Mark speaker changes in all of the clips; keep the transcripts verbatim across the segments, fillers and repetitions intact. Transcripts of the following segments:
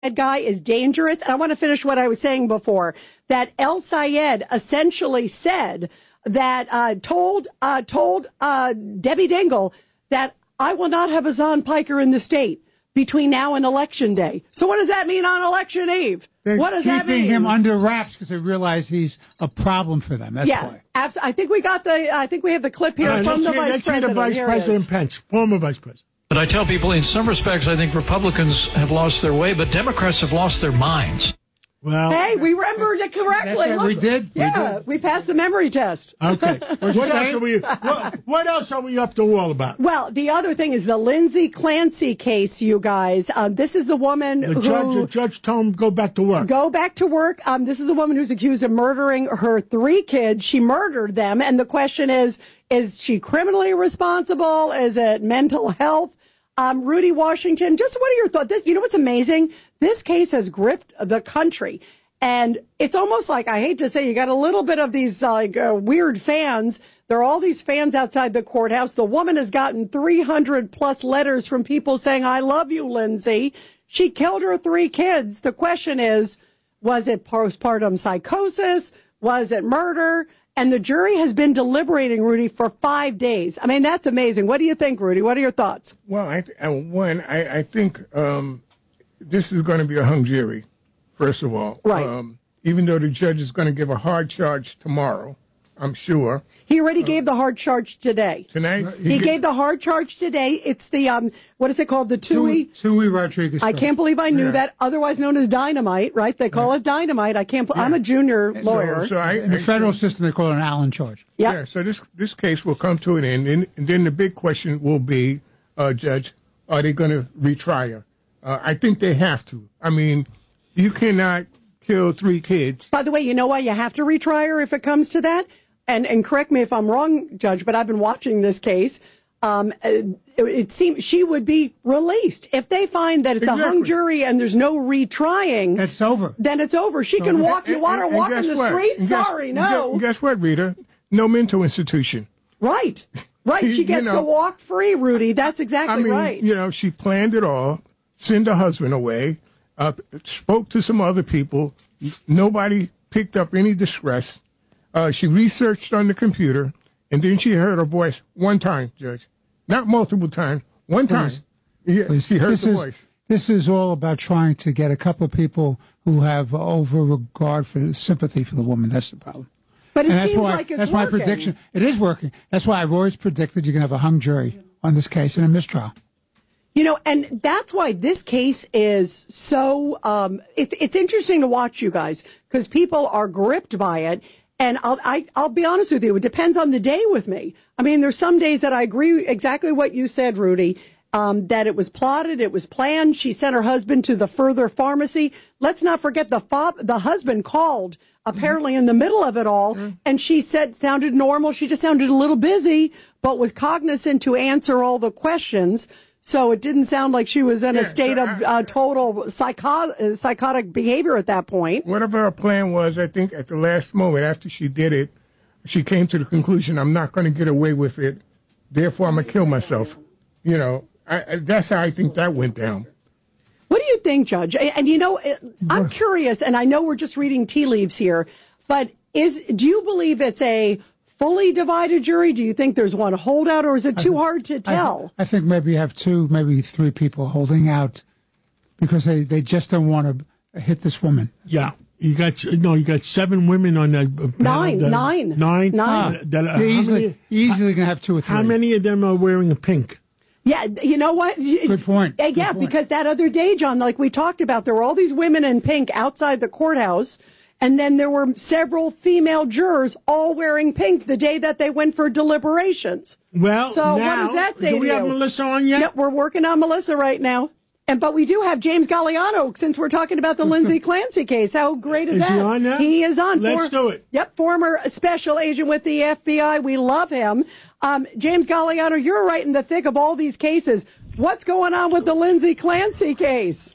Speaker 1: guy is dangerous. And I want to finish what I was saying before, that El Sayed essentially said that, uh, told, uh, told, uh, Debbie Dingell that I will not have Hasan Piker in the state between now and Election Day. So what does that mean on Election Eve?
Speaker 2: They're
Speaker 1: what does that mean?
Speaker 2: Keeping him under wraps because they realize he's a problem for them. That's
Speaker 1: yeah,
Speaker 2: why.
Speaker 1: Abs- I think we got the, I think we have the clip here
Speaker 3: right,
Speaker 1: from the
Speaker 3: hear,
Speaker 1: Vice
Speaker 3: let's
Speaker 1: President.
Speaker 3: Let's hear the Vice
Speaker 1: Here
Speaker 3: President Pence, former Vice President.
Speaker 4: But I tell people, in some respects, I think Republicans have lost their way, but Democrats have lost their minds.
Speaker 3: Well,
Speaker 1: hey, we remembered it correctly.
Speaker 2: That's what we did.
Speaker 1: Yeah,
Speaker 2: we, did.
Speaker 1: we passed the memory test.
Speaker 3: Okay. what else are we? What, what else are we up the wall about?
Speaker 1: Well, the other thing is the Lindsay Clancy case, you guys. Um, this is the woman
Speaker 3: the
Speaker 1: who
Speaker 3: judge, the judge told him go back to work.
Speaker 1: Go back to work. Um, this is the woman who's accused of murdering her three kids. She murdered them, and the question is: is she criminally responsible? Is it mental health? Um, Rudy Washington, just what are your thoughts? This, you know what's amazing? This case has gripped the country. And it's almost like, I hate to say, you got a little bit of these uh, like uh, weird fans. There are all these fans outside the courthouse. The woman has gotten three hundred plus letters from people saying, I love you, Lindsay. She killed her three kids. The question is, was it postpartum psychosis? Was it murder? And the jury has been deliberating, Rudy, for five days. I mean, that's amazing. What do you think, Rudy? What are your thoughts?
Speaker 5: Well, I th- one, I, I think um, this is going to be a hung jury, first of all.
Speaker 1: Right.
Speaker 5: Um, even though the judge is going to give a hard charge tomorrow, I'm sure.
Speaker 1: He already
Speaker 5: uh,
Speaker 1: gave the hard charge today.
Speaker 5: Tonight?
Speaker 1: He, he gave the hard charge today. It's the, um, what is it called? The Tui?
Speaker 2: Tui Rodriguez.
Speaker 1: I can't believe I knew
Speaker 5: yeah.
Speaker 1: that, otherwise known as dynamite, right? They call yeah. it dynamite. I can't, yeah. I'm a junior lawyer.
Speaker 5: So, so I,
Speaker 2: In the
Speaker 5: I,
Speaker 2: federal
Speaker 5: I,
Speaker 2: system, they call it an Allen charge.
Speaker 1: Yep.
Speaker 5: Yeah, so this this case will come to an end, and, and then the big question will be, uh, Judge, are they going to retry her? Uh, I think they have to. I mean, you cannot kill three kids.
Speaker 1: By the way, you know why you have to retry her if it comes to that? And and correct me if I'm wrong, Judge, but I've been watching this case. Um, it, it seems she would be released if they find that it's exactly. a hung jury and there's no retrying.
Speaker 2: It's over.
Speaker 1: Then it's over. She can
Speaker 5: and,
Speaker 1: walk.
Speaker 5: And,
Speaker 1: you want her
Speaker 5: and,
Speaker 1: walking the
Speaker 5: what?
Speaker 1: street?
Speaker 5: Guess,
Speaker 1: Sorry, no.
Speaker 5: And guess what, Rita? No mental institution.
Speaker 1: Right. Right. She gets
Speaker 5: you know,
Speaker 1: to walk free, Rudy. That's exactly
Speaker 5: I mean,
Speaker 1: right.
Speaker 5: You know, she planned it all, sent her husband away, uh, spoke to some other people. Nobody picked up any distress. Uh, she researched on the computer, and then she heard her voice one time, Judge. Not multiple times, one time.
Speaker 2: Please.
Speaker 5: Yeah,
Speaker 2: Please.
Speaker 5: she heard
Speaker 2: this
Speaker 5: the
Speaker 2: is,
Speaker 5: voice.
Speaker 2: This is all about trying to get a couple of people who have over regard for sympathy for the woman. That's the problem.
Speaker 1: But it
Speaker 2: and that's
Speaker 1: seems
Speaker 2: why,
Speaker 1: like it's
Speaker 2: that's
Speaker 1: working.
Speaker 2: my prediction. It is working. That's why I've always predicted you're going to have a hung jury on this case and a mistrial.
Speaker 1: You know, and that's why this case is so, um, it's, it's interesting to watch, you guys, because people are gripped by it. And I'll, I, I'll be honest with you, it depends on the day with me. I mean, there's some days that I agree exactly what you said, Rudy, um, that it was plotted, it was planned. She sent her husband to the further pharmacy. Let's not forget the father, the husband called apparently mm-hmm. in the middle of it all, mm-hmm. and she said, sounded normal. She just sounded a little busy, but was cognizant to answer all the questions. So it didn't sound like she was in yeah, a state so of uh, total psycho- psychotic behavior at that point.
Speaker 5: Whatever her plan was, I think at the last moment after she did it, she came to the conclusion, I'm not going to get away with it, therefore I'm going to kill myself. You know, I, I, that's how I think that went down.
Speaker 1: What do you think, Judge? And, and you know, I'm curious, and I know we're just reading tea leaves here, but is do you believe it's a fully divided jury? Do you think there's one holdout, or is it too
Speaker 2: I,
Speaker 1: hard to tell?
Speaker 2: I, I think maybe you have two, maybe three people holding out because they, they just don't want to hit this woman.
Speaker 3: Yeah. You got no. You got seven women on that. Uh,
Speaker 1: nine,
Speaker 3: that,
Speaker 1: nine,
Speaker 3: nine,
Speaker 1: nine.
Speaker 3: Uh, that, uh,
Speaker 2: You're easily,
Speaker 3: many,
Speaker 2: easily going to have two or three.
Speaker 3: How many of them are wearing a pink?
Speaker 1: Yeah, you know what?
Speaker 2: Good point.
Speaker 1: Yeah,
Speaker 2: Good point.
Speaker 1: Because that other day, John, like we talked about, there were all these women in pink outside the courthouse, and then there were several female jurors all wearing pink the day that they went for deliberations.
Speaker 3: Well,
Speaker 1: so
Speaker 3: now,
Speaker 1: what does that say
Speaker 3: do we
Speaker 1: to
Speaker 3: have
Speaker 1: you?
Speaker 3: Melissa on yet?
Speaker 1: No, we're working on Melissa right now. And but we do have James Galliano, since we're talking about the Lindsay Clancy case. How great is,
Speaker 3: is
Speaker 1: that?
Speaker 3: Is he on now?
Speaker 1: He is on.
Speaker 3: Let's
Speaker 1: For,
Speaker 3: do it.
Speaker 1: Yep, former special agent with the F B I. We love him. Um, James Galliano, you're right in the thick of all these cases. What's going on with the Lindsay Clancy case?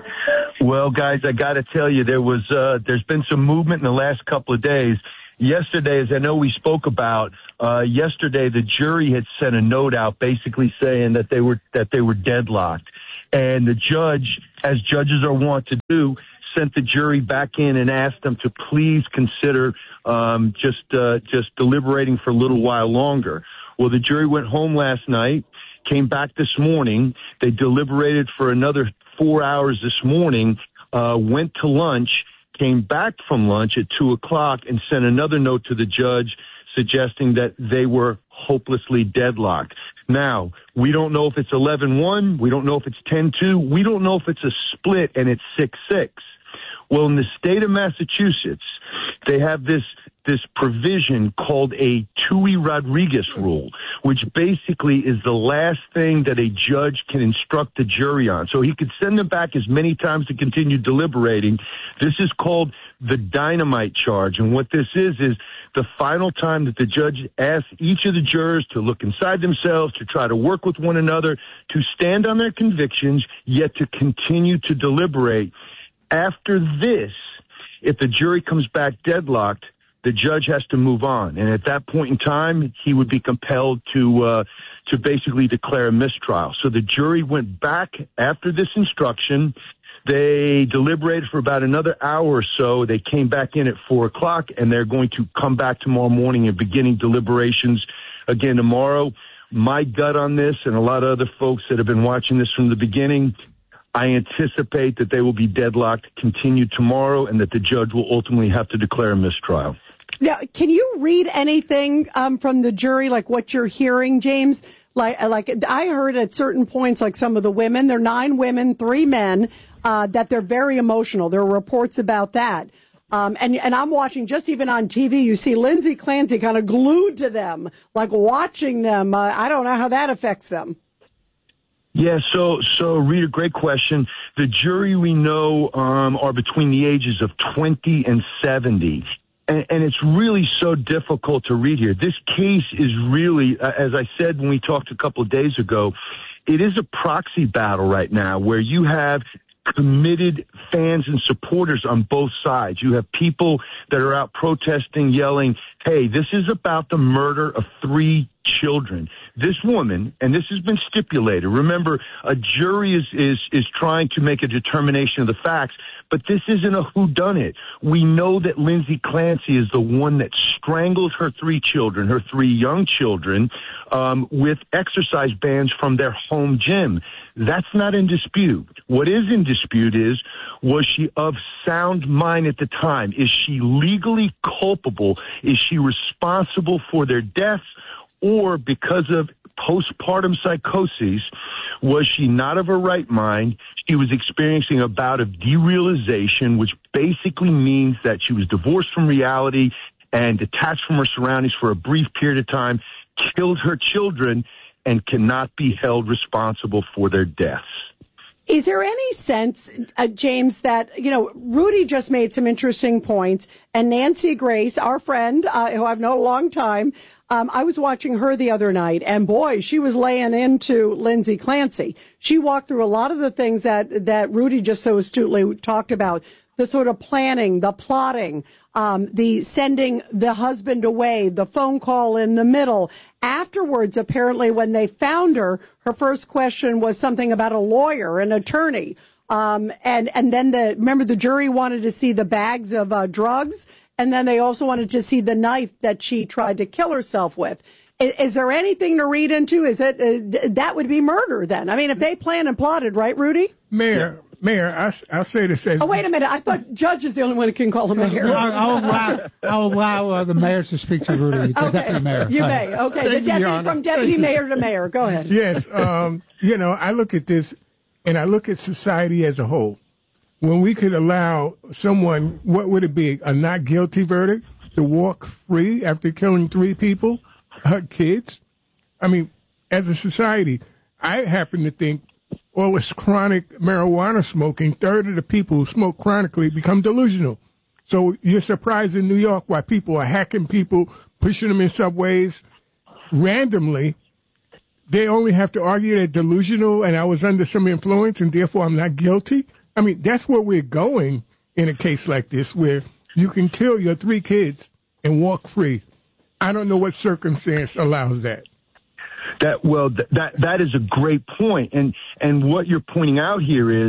Speaker 6: Well, guys, I got to tell you, there was uh, there's been some movement in the last couple of days. Yesterday, as I know we spoke about, uh, yesterday the jury had sent a note out basically saying that they were that they were deadlocked. And the judge as judges are wont to do, sent the jury back in and asked them to please consider um, just uh, just deliberating for a little while longer. Well, the jury went home last night, came back this morning. They deliberated for another four hours this morning, uh, went to lunch, came back from lunch at two o'clock, and sent another note to the judge suggesting that they were hopelessly deadlocked. Now, we don't know if it's eleven one. We don't know if it's ten two. We don't know if it's a split and it's six six. Well, in the state of Massachusetts, they have this this provision called a Tui-Rodriguez rule, which basically is the last thing that a judge can instruct the jury on. So he could send them back as many times to continue deliberating. This is called the dynamite charge. And what this is, is the final time that the judge asks each of the jurors to look inside themselves, to try to work with one another, to stand on their convictions, yet to continue to deliberate. After this, if the jury comes back deadlocked, the judge has to move on. And at that point in time, he would be compelled to uh, to basically declare a mistrial. So the jury went back after this instruction. They deliberated for about another hour or so. They came back in at four o'clock, and they're going to come back tomorrow morning and beginning deliberations again tomorrow. My gut on this, and a lot of other folks that have been watching this from the beginning, I anticipate that they will be deadlocked, continue tomorrow, and that the judge will ultimately have to declare a mistrial.
Speaker 1: Now, can you read anything um, from the jury, like what you're hearing, James? Like, like I heard at certain points, like some of the women, there are nine women, three men, uh, that they're very emotional. There are reports about that. Um, and, and I'm watching, just even on T V, you see Lindsay Clancy kind of glued to them, like watching them. Uh, I don't know how that affects them.
Speaker 6: Yeah, so, so, Rita, great question. The jury we know um, are between the ages of twenty and seventy. And, and it's really so difficult to read here. This case is really, uh, as I said when we talked a couple of days ago, it is a proxy battle right now where you have committed fans and supporters on both sides. You have people that are out protesting, yelling, hey, this is about the murder of three children. This woman, and this has been stipulated, remember, a jury is, is, is trying to make a determination of the facts, but this isn't a whodunit. We know that Lindsay Clancy is the one that strangled her three children, her three young children, um, with exercise bands from their home gym. That's not in dispute. What is in dispute is, was she of sound mind at the time? Is she legally culpable? Is she responsible for their deaths? Or because of postpartum psychosis, was she not of her right mind? She was experiencing a bout of derealization, which basically means that she was divorced from reality and detached from her surroundings for a brief period of time, killed her children, and cannot be held responsible for their deaths.
Speaker 1: Is there any sense, uh, James, that, you know, Rudy just made some interesting points, and Nancy Grace, our friend, uh, who I've known a long time, um, I was watching her the other night, and boy, she was laying into Lindsay Clancy. She walked through a lot of the things that, that Rudy just so astutely talked about, the sort of planning, the plotting, um, the sending the husband away, the phone call in the middle. Afterwards, apparently, when they found her, her first question was something about a lawyer, an attorney. Um, and, and then the, remember the jury wanted to see the bags of uh, drugs, and then they also wanted to see the knife that she tried to kill herself with. Is, is there anything to read into? Is it, uh, that would be murder then? I mean, if they planned and plotted, right, Rudy?
Speaker 5: Mayor, yeah. Mayor, I, I'll say this as...
Speaker 1: Oh, wait a minute. I thought judge is the only one who can call the mayor.
Speaker 2: I'll, I'll allow, I'll allow uh, the mayor to speak to Rudy, the
Speaker 1: okay.
Speaker 2: deputy mayor.
Speaker 1: You may. Okay, the deputy, from deputy mayor to mayor. Go ahead.
Speaker 5: Yes. Um, you know, I look at this, and I look at society as a whole. When we could allow someone, what would it be, a not guilty verdict, to walk free after killing three people, her kids? I mean, as a society, I happen to think all this chronic marijuana smoking, third of the people who smoke chronically become delusional. So you're surprised in New York why people are hacking people, pushing them in subways randomly. They only have to argue they're delusional and I was under some influence and therefore I'm not guilty. I mean, that's where we're going in a case like this, where you can kill your three kids and walk free. I don't know what circumstance allows that.
Speaker 6: That well, th- that that is a great point, and and what you're pointing out here is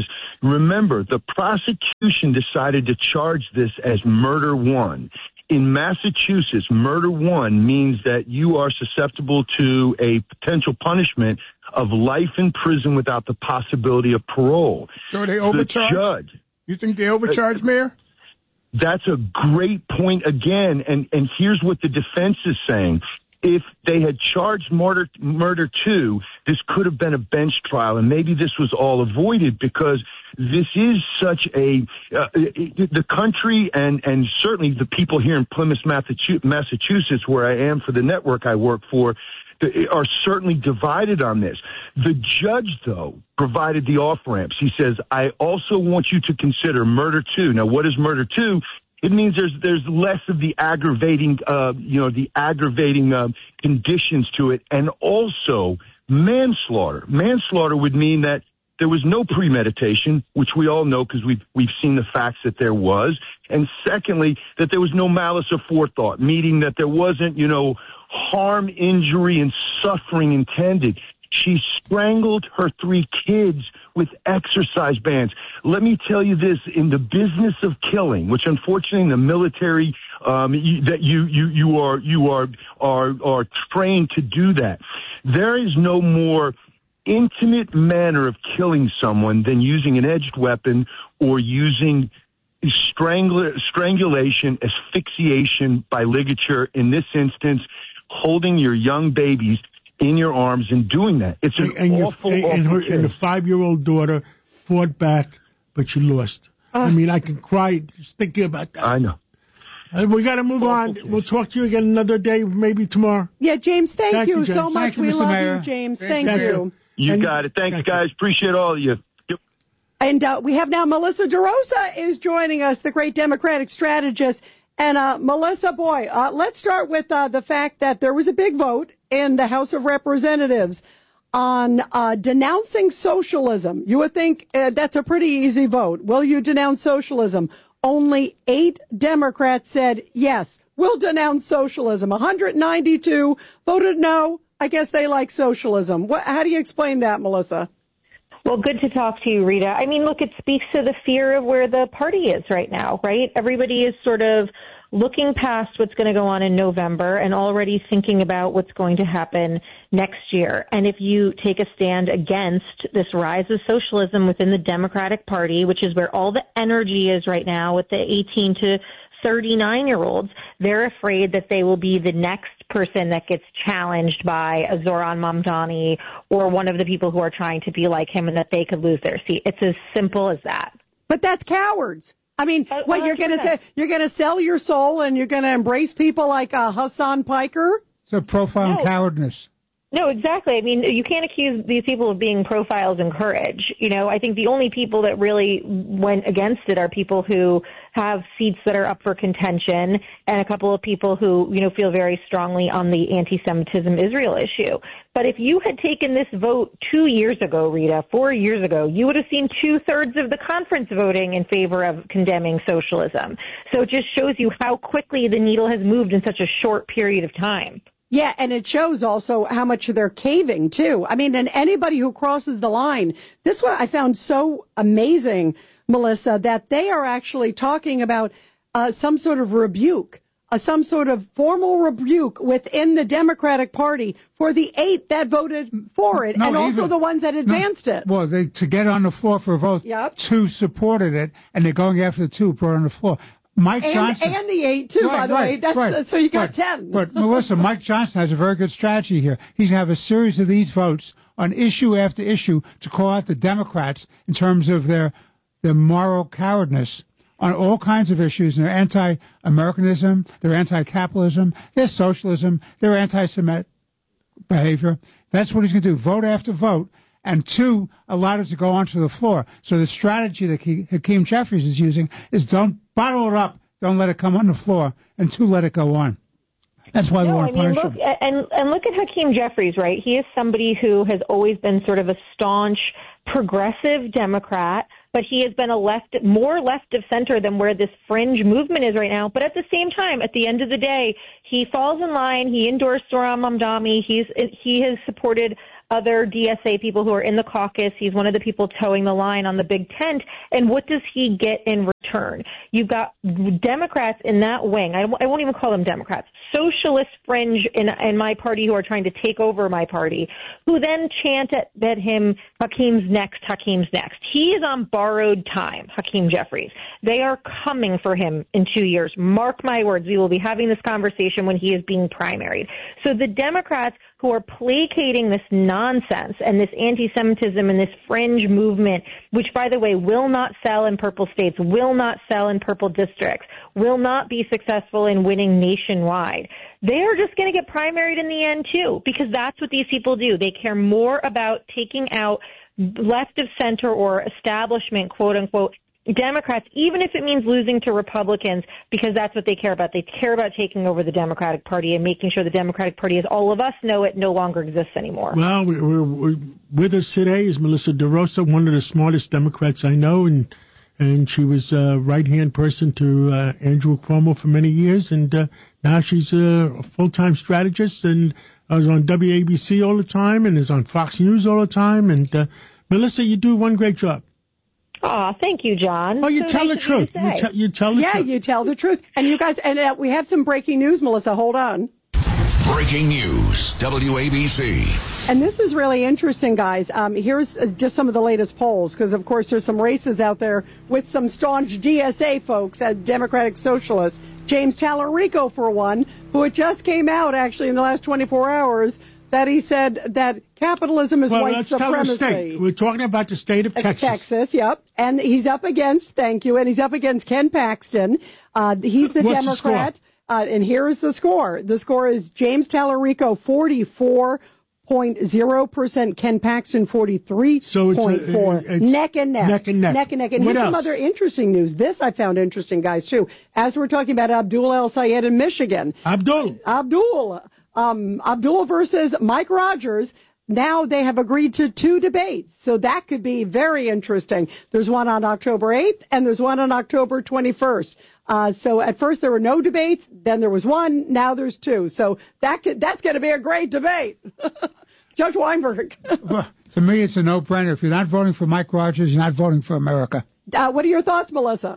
Speaker 6: Remember, the prosecution decided to charge this as murder one. In Massachusetts, murder one means that you are susceptible to a potential punishment of life in prison without the possibility of parole.
Speaker 5: So they overcharged?
Speaker 6: The judge.
Speaker 5: You think they overcharged, Mayor?
Speaker 6: That's a great point again, and, and here's what the defense is saying. If they had charged murder, murder two, this could have been a bench trial, and maybe this was all avoided because this is such a uh, the country and and certainly the people here in Plymouth, Massachusetts, where I am for the network I work for, are certainly divided on this. The judge, though, provided the off ramps. He says, "I also want you to consider murder two." Now, what is murder two? It means there's there's less of the aggravating, uh, you know, the aggravating uh, conditions to it, and also manslaughter. Manslaughter would mean that there was no premeditation, which we all know because we've we've seen the facts that there was, and secondly, that there was no malice of forethought, meaning that there wasn't, you know, harm, injury, and suffering intended. She strangled her three kids with exercise bands. Let me tell you this, in the business of killing, which unfortunately in the military, um, you, that you, you, you are, you are, are, are trained to do that. There is no more intimate manner of killing someone than using an edged weapon or using strangula- strangulation, asphyxiation by ligature, in this instance, holding your young babies in your arms and doing that. It's an
Speaker 3: and
Speaker 6: awful,
Speaker 3: your,
Speaker 6: awful
Speaker 3: and, her,
Speaker 6: case.
Speaker 3: and the five-year-old daughter fought back, but she lost. Uh, I mean, I can cry just thinking about that.
Speaker 6: I know.
Speaker 3: Uh, we got to move on. We'll talk to you again another day, maybe tomorrow.
Speaker 1: Yeah, James, thank,
Speaker 3: thank
Speaker 1: you,
Speaker 3: you
Speaker 1: so
Speaker 3: James.
Speaker 1: much.
Speaker 2: Thank you,
Speaker 1: we
Speaker 2: Mister
Speaker 1: love
Speaker 2: Mayor.
Speaker 1: you, James. Thank,
Speaker 3: Thank
Speaker 1: you.
Speaker 3: you.
Speaker 6: You
Speaker 3: and,
Speaker 6: got it. Thanks,
Speaker 3: thank
Speaker 6: guys.
Speaker 3: you.
Speaker 6: Appreciate all of you. Yep.
Speaker 1: And uh, we have now Melissa DeRosa is joining us, the great Democratic strategist. And uh, Melissa, boy, uh, let's start with uh, the fact that there was a big vote in the House of Representatives on uh, denouncing socialism. You would think uh, that's a pretty easy vote. Will you denounce socialism? Only eight Democrats said, yes, we'll denounce socialism. one hundred ninety-two voted no. I guess they like socialism. What, how do you explain that, Melissa?
Speaker 7: Well, good to talk to you, Rita. I mean, look, it speaks to the fear of where the party is right now, right? Everybody is sort of looking past what's going to go on in November and already thinking about what's going to happen next year. And if you take a stand against this rise of socialism within the Democratic Party, which is where all the energy is right now with the eighteen to thirty-nine-year-olds, they're afraid that they will be the next person that gets challenged by a Zoran Mamdani or one of the people who are trying to be like him and that they could lose their seat. It's as simple as that.
Speaker 1: But that's cowards. I mean,
Speaker 7: Uh,
Speaker 1: what you're going to say? You're going to sell your soul and you're going to embrace people like uh, Hassan Piker?
Speaker 2: It's a profile in
Speaker 7: No.
Speaker 2: cowardness.
Speaker 7: No, exactly. I mean, you can't accuse these people of being profiles in courage. You know, I think the only people that really went against it are people who have seats that are up for contention and a couple of people who, you know, feel very strongly on the anti-Semitism Israel issue. But if you had taken this vote two years ago, Rita, four years ago, you would have seen two-thirds of the conference voting in favor of condemning socialism. So it just shows you how quickly the needle has moved in such a short period of time.
Speaker 1: Yeah, and it shows also how much they're caving, too. I mean, and anybody who crosses the line, this one I found so amazing, Melissa, that they are actually talking about uh, some sort of rebuke, uh, some sort of formal rebuke within the Democratic Party for the eight that voted for it,
Speaker 2: No,
Speaker 1: and also
Speaker 2: even-
Speaker 1: the ones that advanced
Speaker 2: no,
Speaker 1: it.
Speaker 2: Well, they, to get on the floor for a vote,
Speaker 1: Yep.
Speaker 2: two supported it, and they're going after the two who brought it on the floor. Mike
Speaker 1: And,
Speaker 2: Johnson.
Speaker 1: and the eight, too,
Speaker 2: Right,
Speaker 1: by the
Speaker 2: right,
Speaker 1: way. That's,
Speaker 2: right.
Speaker 1: So you got
Speaker 2: But-
Speaker 1: ten.
Speaker 2: But, Melissa, Mike Johnson has a very good strategy here. He's going to have a series of these votes on issue after issue to call out the Democrats in terms of their their moral cowardness on all kinds of issues. Their anti-Americanism, their anti-capitalism, their socialism, their anti-Semitic behavior. That's what he's going to do, vote after vote. And two, allowed it to go onto the floor. So the strategy that Hakeem Jeffries is using is don't bottle it up, don't let it come on the floor, and two, let it go on. That's why
Speaker 7: No,
Speaker 2: they
Speaker 7: I
Speaker 2: want to
Speaker 7: mean,
Speaker 2: punish
Speaker 7: look,
Speaker 2: him.
Speaker 7: and, and look at Hakeem Jeffries, right? He is somebody who has always been sort of a staunch progressive Democrat, but he has been a left, more left of center than where this fringe movement is right now. But at the same time, at the end of the day, he falls in line. He endorsed Zoran Mamdani. He's, he has supported other D S A people who are in the caucus. He's one of the people towing the line on the big tent. And what does he get in return? You've got Democrats in that wing. I, I won't even call them Democrats. Socialist fringe in, in my party who are trying to take over my party, who then chant at, at him, Hakeem's next, Hakeem's next. He is on borrowed time, Hakeem Jeffries. They are coming for him in two years. Mark my words, we will be having this conversation when he is being primaried. So the Democrats who are placating this nonsense and this anti-Semitism and this fringe movement, which, by the way, will not sell in purple states, will not sell in purple districts, will not be successful in winning nationwide. They are just going to get primaried in the end, too, because that's what these people do. They care more about taking out left of center or establishment, quote unquote, Democrats, even if it means losing to Republicans, because that's what they care about. They care about taking over the Democratic Party and making sure the Democratic Party, as all of us know it, no longer exists anymore.
Speaker 3: Well, we're, we're, with us today is Melissa DeRosa, one of the smartest Democrats I know, and and she was a right-hand person to uh, Andrew Cuomo for many years, and uh, now she's a full-time strategist, and I was on W A B C all the time, and is on Fox News all the time, and uh, Melissa, you do one great job.
Speaker 7: Aw, thank you, John.
Speaker 3: Oh, you
Speaker 7: so
Speaker 3: tell
Speaker 7: nice
Speaker 3: the truth. You, te- you tell the
Speaker 1: yeah,
Speaker 3: truth.
Speaker 1: Yeah, you tell the truth. And you guys, and uh, we have some breaking news, Melissa. Hold on.
Speaker 8: Breaking news, W A B C.
Speaker 1: And this is really interesting, guys. Um, here's uh, just some of the latest polls, because, of course, there's some races out there with some staunch D S A folks, uh, Democratic Socialists. James Tallarico, for one, who it just came out, actually, in the last twenty-four hours, that he said that capitalism is
Speaker 3: well,
Speaker 1: white
Speaker 3: let's
Speaker 1: supremacy.
Speaker 3: Tell the state. We're talking about the state of Texas.
Speaker 1: Texas, yep. And he's up against, thank you, and he's up against Ken Paxton. Uh, he's the
Speaker 3: What's
Speaker 1: Democrat.
Speaker 3: The
Speaker 1: uh, and here is the score. The score is James Tallarico, forty-four point zero percent, Ken Paxton, forty-three point four.
Speaker 3: So it's, uh,
Speaker 1: neck and neck.
Speaker 3: Neck and neck.
Speaker 1: Neck and neck. And
Speaker 3: what
Speaker 1: here's
Speaker 3: else?
Speaker 1: some other interesting news. This I found interesting, guys, too. As we're talking about Abdul El-Sayed in Michigan.
Speaker 3: Abdul.
Speaker 1: Abdul. Um, Abdul versus Mike Rogers. Now they have agreed to two debates, so that could be very interesting. There's one on October eighth, and there's one on October twenty-first. Uh, so at first there were no debates, then there was one, now there's two. So that could, that's going to be a great debate. Judge Weinberg.
Speaker 2: Well, to me, it's a no-brainer. If you're not voting for Mike Rogers, you're not voting for America.
Speaker 1: Uh, what are your thoughts, Melissa?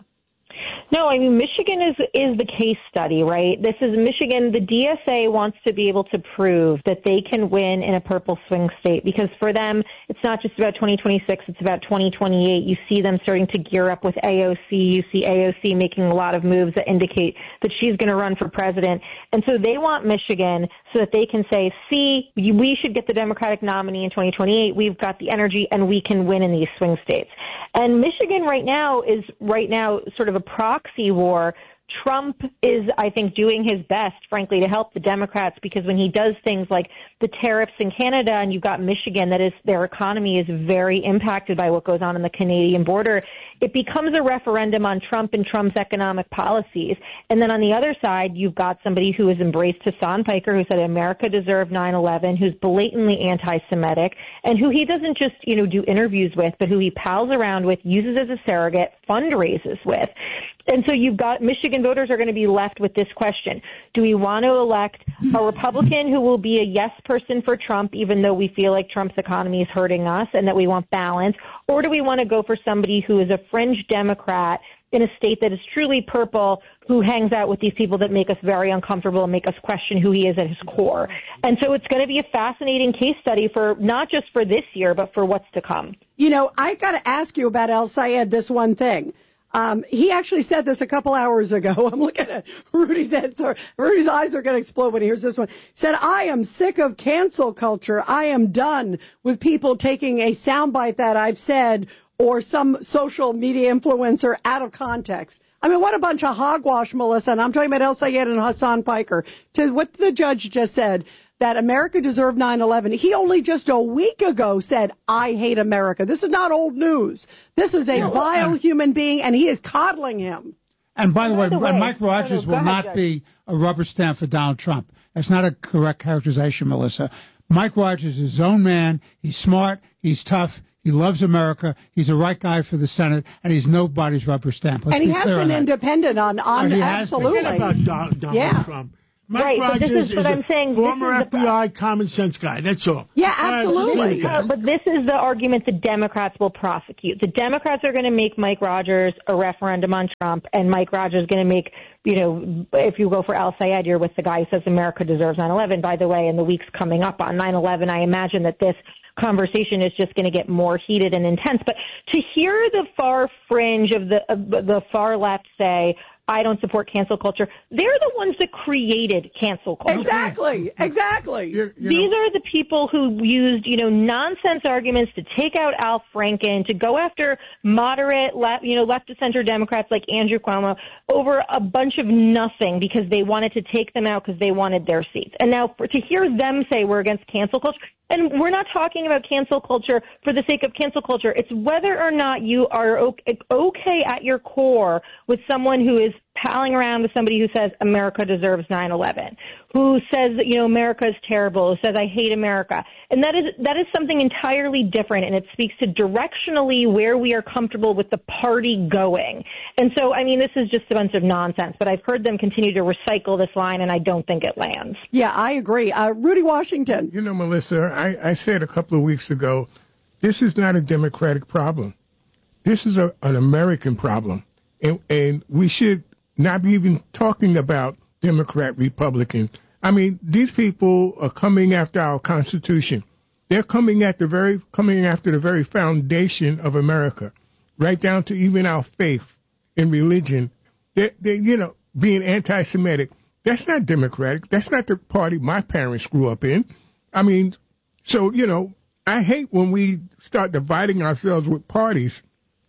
Speaker 7: No, I mean, Michigan is is the case study, right? This is Michigan. The D S A wants to be able to prove that they can win in a purple swing state, because for them, it's not just about twenty twenty-six, it's about twenty twenty-eight. You see them starting to gear up with A O C. You see A O C making a lot of moves that indicate that she's going to run for president. And so they want Michigan so that they can say, see, we should get the Democratic nominee in twenty twenty-eight. We've got the energy and we can win in these swing states. And Michigan right now is right now sort of a proxy war. Trump is, I think, doing his best, frankly, to help the Democrats, because when he does things like the tariffs in Canada, and you've got Michigan, that is, their economy is very impacted by what goes on in the Canadian border, it becomes a referendum on Trump and Trump's economic policies. And then on the other side, you've got somebody who has embraced Hassan Piker, who said America deserved nine eleven, who's blatantly anti-Semitic, and who he doesn't just, you know, do interviews with, but who he pals around with, uses as a surrogate, fundraises with. And so you've got Michigan voters are going to be left with this question. Do we want to elect a Republican who will be a yes person for Trump, even though we feel like Trump's economy is hurting us and that we want balance? Or do we want to go for somebody who is a fringe Democrat in a state that is truly purple, who hangs out with these people that make us very uncomfortable and make us question who he is at his core? And so it's going to be a fascinating case study for not just for this year, but for what's to come.
Speaker 1: You know, I got to ask you about El-Sayed this one thing. Um, he actually said this a couple hours ago. I'm looking at Rudy's head. Sorry, Rudy's eyes are going to explode when he hears this one. He said, I am sick of cancel culture. I am done with people taking a soundbite that I've said or some social media influencer out of context. I mean, what a bunch of hogwash, Melissa. And I'm talking about El-Sayed and Hassan Piker. To what the judge just said, that America deserved nine eleven. He only just a week ago said, I hate America. This is not old news. This is a vile human being, and he is coddling him.
Speaker 2: And by the way,
Speaker 7: the way
Speaker 2: Mike Rogers
Speaker 7: no, no,
Speaker 2: will
Speaker 7: ahead,
Speaker 2: not
Speaker 7: Judge.
Speaker 2: be a rubber stamp for Donald Trump. That's not a correct characterization, Melissa. Mike Rogers is his own man. He's smart. He's tough. He loves America. He's the right guy for the Senate, and he's nobody's rubber stamp. Let's
Speaker 1: and he
Speaker 2: be
Speaker 1: has
Speaker 2: clear
Speaker 1: been
Speaker 2: on that.
Speaker 1: independent on, on
Speaker 2: Oh, he has been.
Speaker 1: absolutely.
Speaker 3: Forget about Don- Donald
Speaker 1: Yeah.
Speaker 3: Trump. Mike
Speaker 7: Right, but this
Speaker 3: Rogers
Speaker 7: is- but
Speaker 3: a
Speaker 7: I'm saying this
Speaker 3: former
Speaker 7: is
Speaker 3: F B I common sense guy. That's all.
Speaker 1: Yeah,
Speaker 3: All right,
Speaker 1: absolutely.
Speaker 3: just leave it at
Speaker 7: Uh,
Speaker 3: that.
Speaker 7: but this is the argument the Democrats will prosecute. The Democrats are going to make Mike Rogers a referendum on Trump, and Mike Rogers is going to make, you know, if you go for Al Sayed, you're with the guy who says America deserves nine eleven. By the way, in the weeks coming up on nine eleven, I imagine that this conversation is just going to get more heated and intense. But to hear the far fringe of the of the far left say, I don't support cancel culture, they're the ones that created cancel culture.
Speaker 1: Exactly, exactly.
Speaker 5: You- you
Speaker 7: These
Speaker 5: know,
Speaker 7: are the people who used, you know, nonsense arguments to take out Al Franken, to go after moderate, left, you know, left to center Democrats like Andrew Cuomo over a bunch of nothing because they wanted to take them out because they wanted their seats. And now for, to hear them say we're against cancel culture, and we're not talking about cancel culture for the sake of cancel culture. It's whether or not you are okay at your core with someone who is palling around with somebody who says America deserves nine eleven, who says that, you know, America is terrible, who says I hate America. And that is that is something entirely different, and it speaks to directionally where we are comfortable with the party going. And so, I mean, this is just a bunch of nonsense, but I've heard them continue to recycle this line, and I don't think it lands.
Speaker 1: Yeah, I agree. Uh, Rudy Washington.
Speaker 5: You know, Melissa, I, I said a couple of weeks ago, this is not a Democratic problem. This is a, an American problem. And, and we should not be even talking about Democrat, Republican. I mean, these people are coming after our Constitution. They're coming at the very, coming after the very foundation of America, right down to even our faith and religion. They, they, you know, being anti-Semitic. That's not Democratic. That's not the party my parents grew up in. I mean, so, you know, I hate when we start dividing ourselves with parties.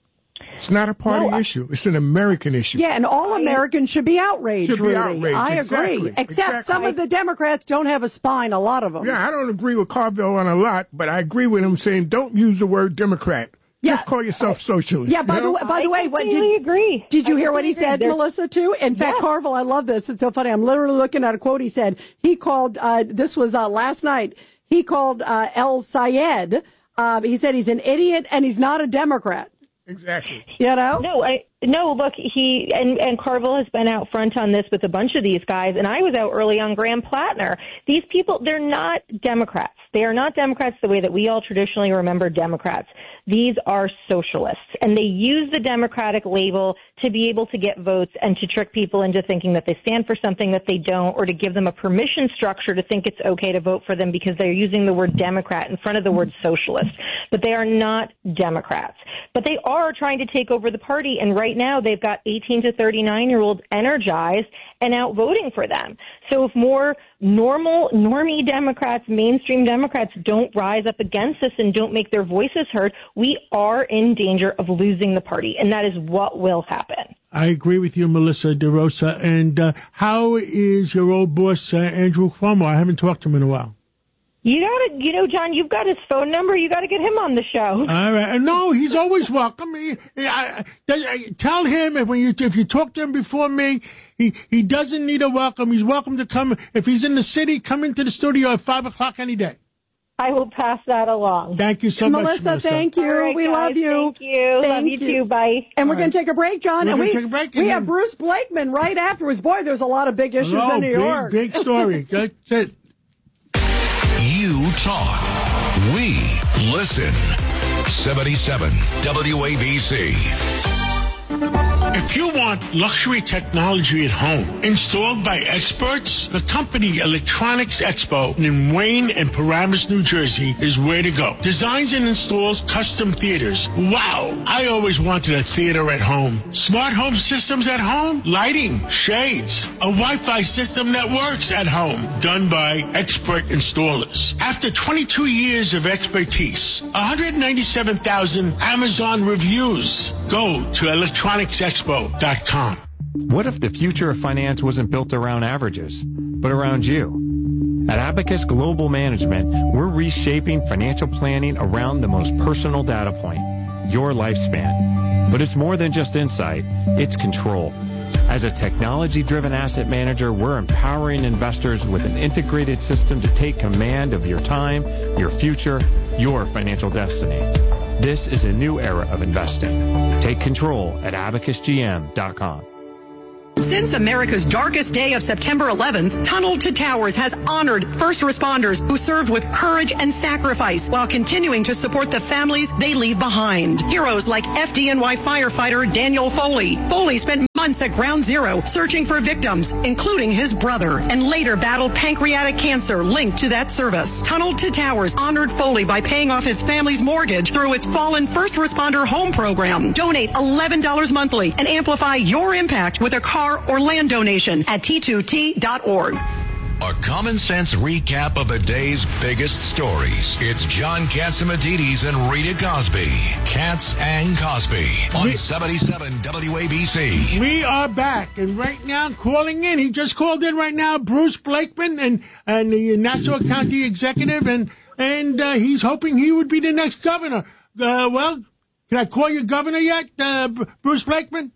Speaker 5: It's not a party
Speaker 7: No, I-
Speaker 5: issue. It's an American issue.
Speaker 1: Yeah, and all Americans should be outraged,
Speaker 5: Should be
Speaker 1: Rudy.
Speaker 5: outraged,
Speaker 1: I agree.
Speaker 5: exactly,
Speaker 1: Except
Speaker 5: exactly.
Speaker 1: some of the Democrats don't have a spine, a lot of them.
Speaker 5: Yeah, I don't agree with Carville on a lot, but I agree with him saying don't use the word Democrat.
Speaker 1: Yeah.
Speaker 5: Just call yourself socialist.
Speaker 1: Yeah, by
Speaker 5: you
Speaker 1: the
Speaker 5: know?
Speaker 1: way, by the way,
Speaker 7: I
Speaker 1: what
Speaker 7: completely
Speaker 1: did
Speaker 7: agree.
Speaker 1: Did you
Speaker 7: I
Speaker 1: hear what he
Speaker 7: completely
Speaker 1: said,
Speaker 7: agree.
Speaker 1: Melissa, too? In fact,
Speaker 7: Yeah.
Speaker 1: Carville, I love this. It's so funny. I'm literally looking at a quote he said. He called, uh, this was uh, last night, he called uh, El Sayed. Uh, he said he's an idiot and he's not a Democrat.
Speaker 5: Exactly.
Speaker 1: You know?
Speaker 7: No, I no. Look, he and and Carville has been out front on this with a bunch of these guys, and I was out early on Graham Plattner. These people, they're not Democrats. They are not Democrats the way that we all traditionally remember Democrats. These are socialists, and they use the Democratic label to be able to get votes and to trick people into thinking that they stand for something that they don't, or to give them a permission structure to think it's okay to vote for them because they're using the word Democrat in front of the word socialist. But they are not Democrats. But they are trying to take over the party, and right now they've got eighteen to thirty-nine-year-olds energized and out voting for them. So if more normal, normie Democrats, mainstream Democrats don't rise up against this and don't make their voices heard, we are in danger of losing the party, and that is what will happen.
Speaker 3: I agree with you, Melissa DeRosa. And uh, how is your old boss, uh, Andrew Cuomo? I haven't talked to him in a while.
Speaker 7: You gotta, you know, John, you've got his phone number. You got to get him on the show.
Speaker 3: All right. No, he's always welcome. He, I, I, tell him if when you if you talk to him before me, he he doesn't need a welcome. He's welcome to come. If he's in the city, come into the studio at five o'clock any day.
Speaker 7: I will pass that along.
Speaker 3: Thank you so
Speaker 1: Melissa,
Speaker 3: much, Melissa.
Speaker 1: thank you.
Speaker 7: All right,
Speaker 1: we
Speaker 7: guys,
Speaker 1: love you.
Speaker 7: Thank you.
Speaker 1: Thank
Speaker 7: love you,
Speaker 1: you.
Speaker 7: too. Bye.
Speaker 1: And we're
Speaker 3: All
Speaker 1: going
Speaker 3: right.
Speaker 1: to take a break, John.
Speaker 3: We're
Speaker 1: and
Speaker 3: gonna
Speaker 1: we,
Speaker 3: take a break,
Speaker 1: we
Speaker 3: and
Speaker 1: have
Speaker 3: then-
Speaker 1: Bruce Blakeman right afterwards. Boy, there's a lot of big issues
Speaker 3: Oh,
Speaker 1: in New
Speaker 3: big,
Speaker 1: York.
Speaker 3: big story. That's it.
Speaker 8: You talk. We listen. seventy-seven W A B C.
Speaker 3: If you want luxury technology at home installed by experts, the company Electronics Expo in Wayne and Paramus, New Jersey is where to go. Designs and installs custom theaters. Wow! I always wanted a theater at home. Smart home systems at home, lighting, shades, a Wi-Fi system that works at home. Done by expert installers. After twenty-two years of expertise, one hundred ninety-seven thousand Amazon reviews. Go to electronics expo dot com.
Speaker 9: What if the future of finance wasn't built around averages, but around you? At Abacus Global Management, we're reshaping financial planning around the most personal data point, your lifespan. But it's more than just insight, it's control. As a technology-driven asset manager, we're empowering investors with an integrated system to take command of your time, your future, your financial destiny. This is a new era of investing. Take control at abacus g m dot com.
Speaker 10: Since America's darkest day of September eleventh, Tunnel to Towers has honored first responders who served with courage and sacrifice while continuing to support the families they leave behind. Heroes like F D N Y firefighter Daniel Foley. Foley spent months at Ground Zero searching for victims, including his brother, and later battled pancreatic cancer linked to that service. Tunnel to Towers honored Foley by paying off his family's mortgage through its Fallen First Responder Home Program. Donate eleven dollars monthly and amplify your impact with a car or land donation at T two T dot org.
Speaker 8: A common sense recap of the day's biggest stories. It's John Catsimatidis and Rita Cosby. Katz and Cosby on seventy-seven W A B C.
Speaker 3: We are back, and right now calling in. He just called in right now, Bruce Blakeman, and and the Nassau County executive, and and uh, he's hoping he would be the next governor. Uh, well, can I call you governor yet, uh, Bruce Blakeman?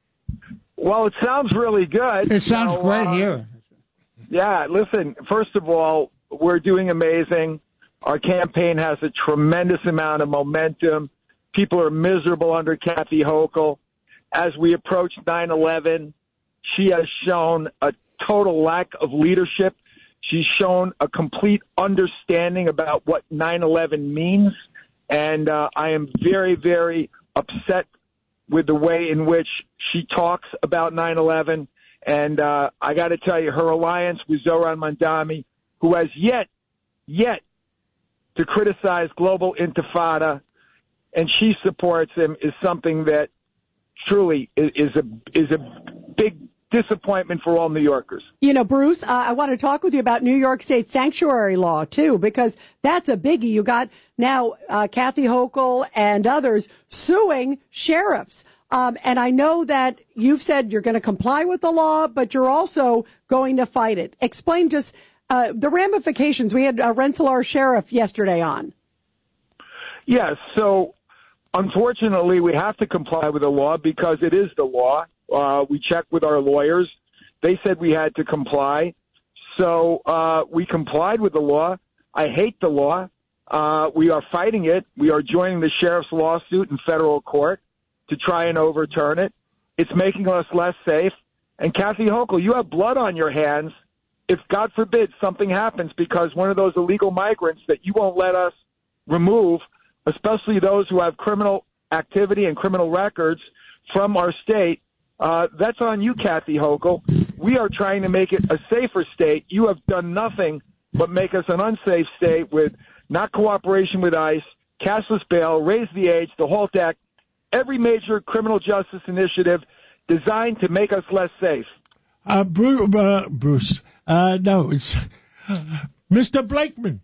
Speaker 11: Well, it sounds really good.
Speaker 2: It sounds
Speaker 11: so,
Speaker 2: great
Speaker 11: uh,
Speaker 2: here.
Speaker 11: Yeah, listen, first of all, we're doing amazing. Our campaign has a tremendous amount of momentum. People are miserable under Kathy Hochul. As we approach nine eleven, she has shown a total lack of leadership. She's shown a complete understanding about what nine eleven means. And uh, I am very, very upset with the way in which she talks about nine eleven. And uh, I got to tell you, her alliance with Zohran Mamdani, who has yet, yet to criticize global intifada, and she supports him, is something that truly is, is a is a big disappointment for all New Yorkers.
Speaker 1: You know, Bruce, uh, I want to talk with you about New York State sanctuary law, too, because that's a biggie. You got now uh, Kathy Hochul and others suing sheriffs. Um, and I know that you've said you're going to comply with the law, but you're also going to fight it. Explain just uh, the ramifications. We had uh, Rensselaer Sheriff yesterday on.
Speaker 11: Yes, so unfortunately we have to comply with the law because it is the law. Uh, we checked with our lawyers. They said we had to comply. So uh, we complied with the law. I hate the law. Uh, we are fighting it. We are joining the sheriff's lawsuit in federal court to try and overturn it. It's making us less safe. And Kathy Hochul, you have blood on your hands if, God forbid, something happens because one of those illegal migrants that you won't let us remove, especially those who have criminal activity and criminal records from our state, uh, that's on you, Kathy Hochul. We are trying to make it a safer state. You have done nothing but make us an unsafe state with not cooperation with ICE, cashless bail, raise the age, the HALT Act, every major criminal justice initiative designed to make us less safe.
Speaker 3: Uh, Bruce, uh, Bruce uh, no, it's uh, Mister Blakeman.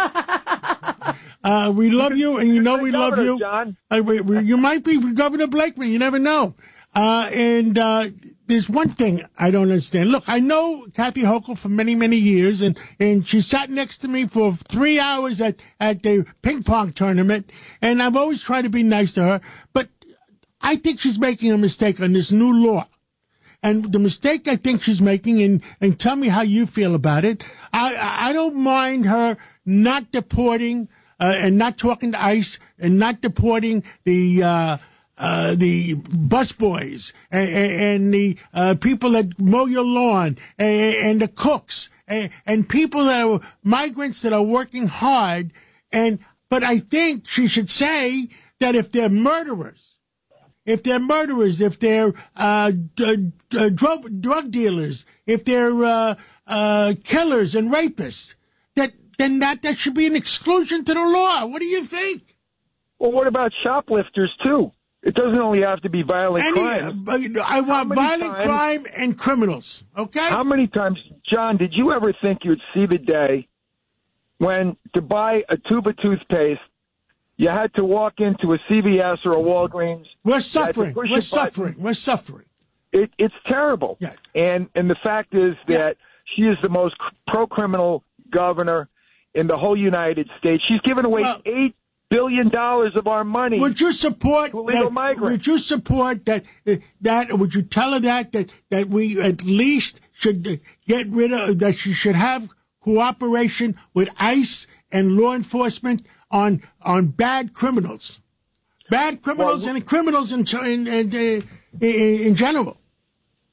Speaker 3: uh, we love you, and you know we love you.
Speaker 11: John.
Speaker 3: Uh, we, we, you might be Governor Blakeman. You never know. Uh, and uh, there's one thing I don't understand. Look, I know Kathy Hochul for many, many years, and, and she sat next to me for three hours at, at the ping pong tournament, and I've always tried to be nice to her. But I think she's making a mistake on this new law. And the mistake I think she's making, and, and tell me how you feel about it, I, I don't mind her not deporting uh, and not talking to ICE and not deporting the uh, uh, the busboys and, and the uh, people that mow your lawn and, and the cooks and, and people that are migrants that are working hard. And but I think she should say that if they're murderers, If they're murderers, if they're uh, d- d- drug, drug dealers, if they're uh, uh, killers and rapists, that then that, that should be an exclusion to the law. What do you think?
Speaker 11: Well, what about shoplifters, too? It doesn't only have to be violent
Speaker 3: Any,
Speaker 11: crimes.
Speaker 3: Uh, I want violent
Speaker 11: times,
Speaker 3: crime and criminals, okay?
Speaker 11: How many times, John, did you ever think you'd see the day when to buy a tube of toothpaste, you had to walk into a C V S or a Walgreens?
Speaker 3: We're suffering. We're suffering. We're suffering.
Speaker 11: It, it's terrible.
Speaker 3: Yeah.
Speaker 11: And and the fact is that yeah. she is the most pro-criminal governor in the whole United States. She's given away well, eight billion dollars of our money.
Speaker 3: Would you support
Speaker 11: to illegal
Speaker 3: that,
Speaker 11: migrants? Would
Speaker 3: you support that? That would you tell her that that that we at least should get rid of that? She should have cooperation with ICE and law enforcement on on bad criminals, bad criminals well, and criminals in in, in, in general.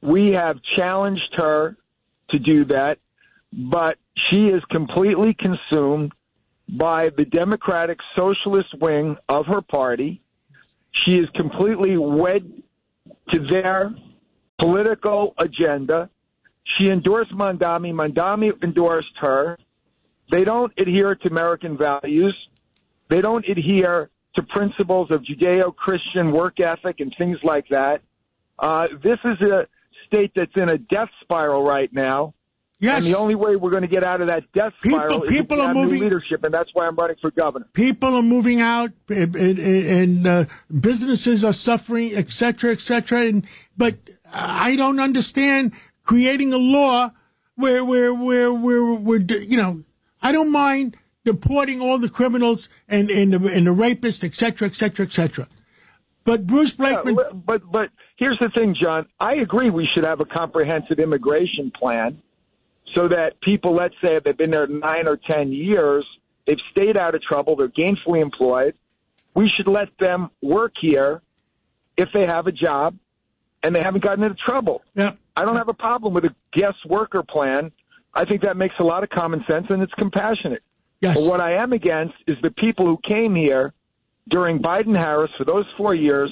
Speaker 11: We have challenged her to do that, but she is completely consumed by the Democratic Socialist wing of her party. She is completely wed to their political agenda. She endorsed Mandami. Mandami endorsed her. They don't adhere to American values. They don't adhere to principles of Judeo-Christian work ethic and things like that. Uh, this is a state that's in a death spiral right now.
Speaker 3: Yes.
Speaker 11: And the only way we're going to get out of that death spiral
Speaker 3: people,
Speaker 11: is
Speaker 3: people
Speaker 11: if we
Speaker 3: are
Speaker 11: have
Speaker 3: moving,
Speaker 11: new leadership, and that's why I'm running for governor.
Speaker 3: People are moving out, and, and, and uh, businesses are suffering, et cetera, et cetera. And, but I don't understand creating a law where, where, where, where, where, you know, I don't mind deporting all the criminals and, and, the, and the rapists, et cetera, et cetera, et cetera. But Bruce Blakeman...
Speaker 11: Yeah, but, but here's the thing, John. I agree we should have a comprehensive immigration plan so that people, let's say, if they've been there nine or ten years, they've stayed out of trouble, they're gainfully employed, we should let them work here if they have a job and they haven't gotten into trouble.
Speaker 3: Yeah.
Speaker 11: I don't have a problem with a guest worker plan. I think that makes a lot of common sense, and it's compassionate.
Speaker 3: Yes.
Speaker 11: But what I am against is the people who came here during Biden-Harris for those four years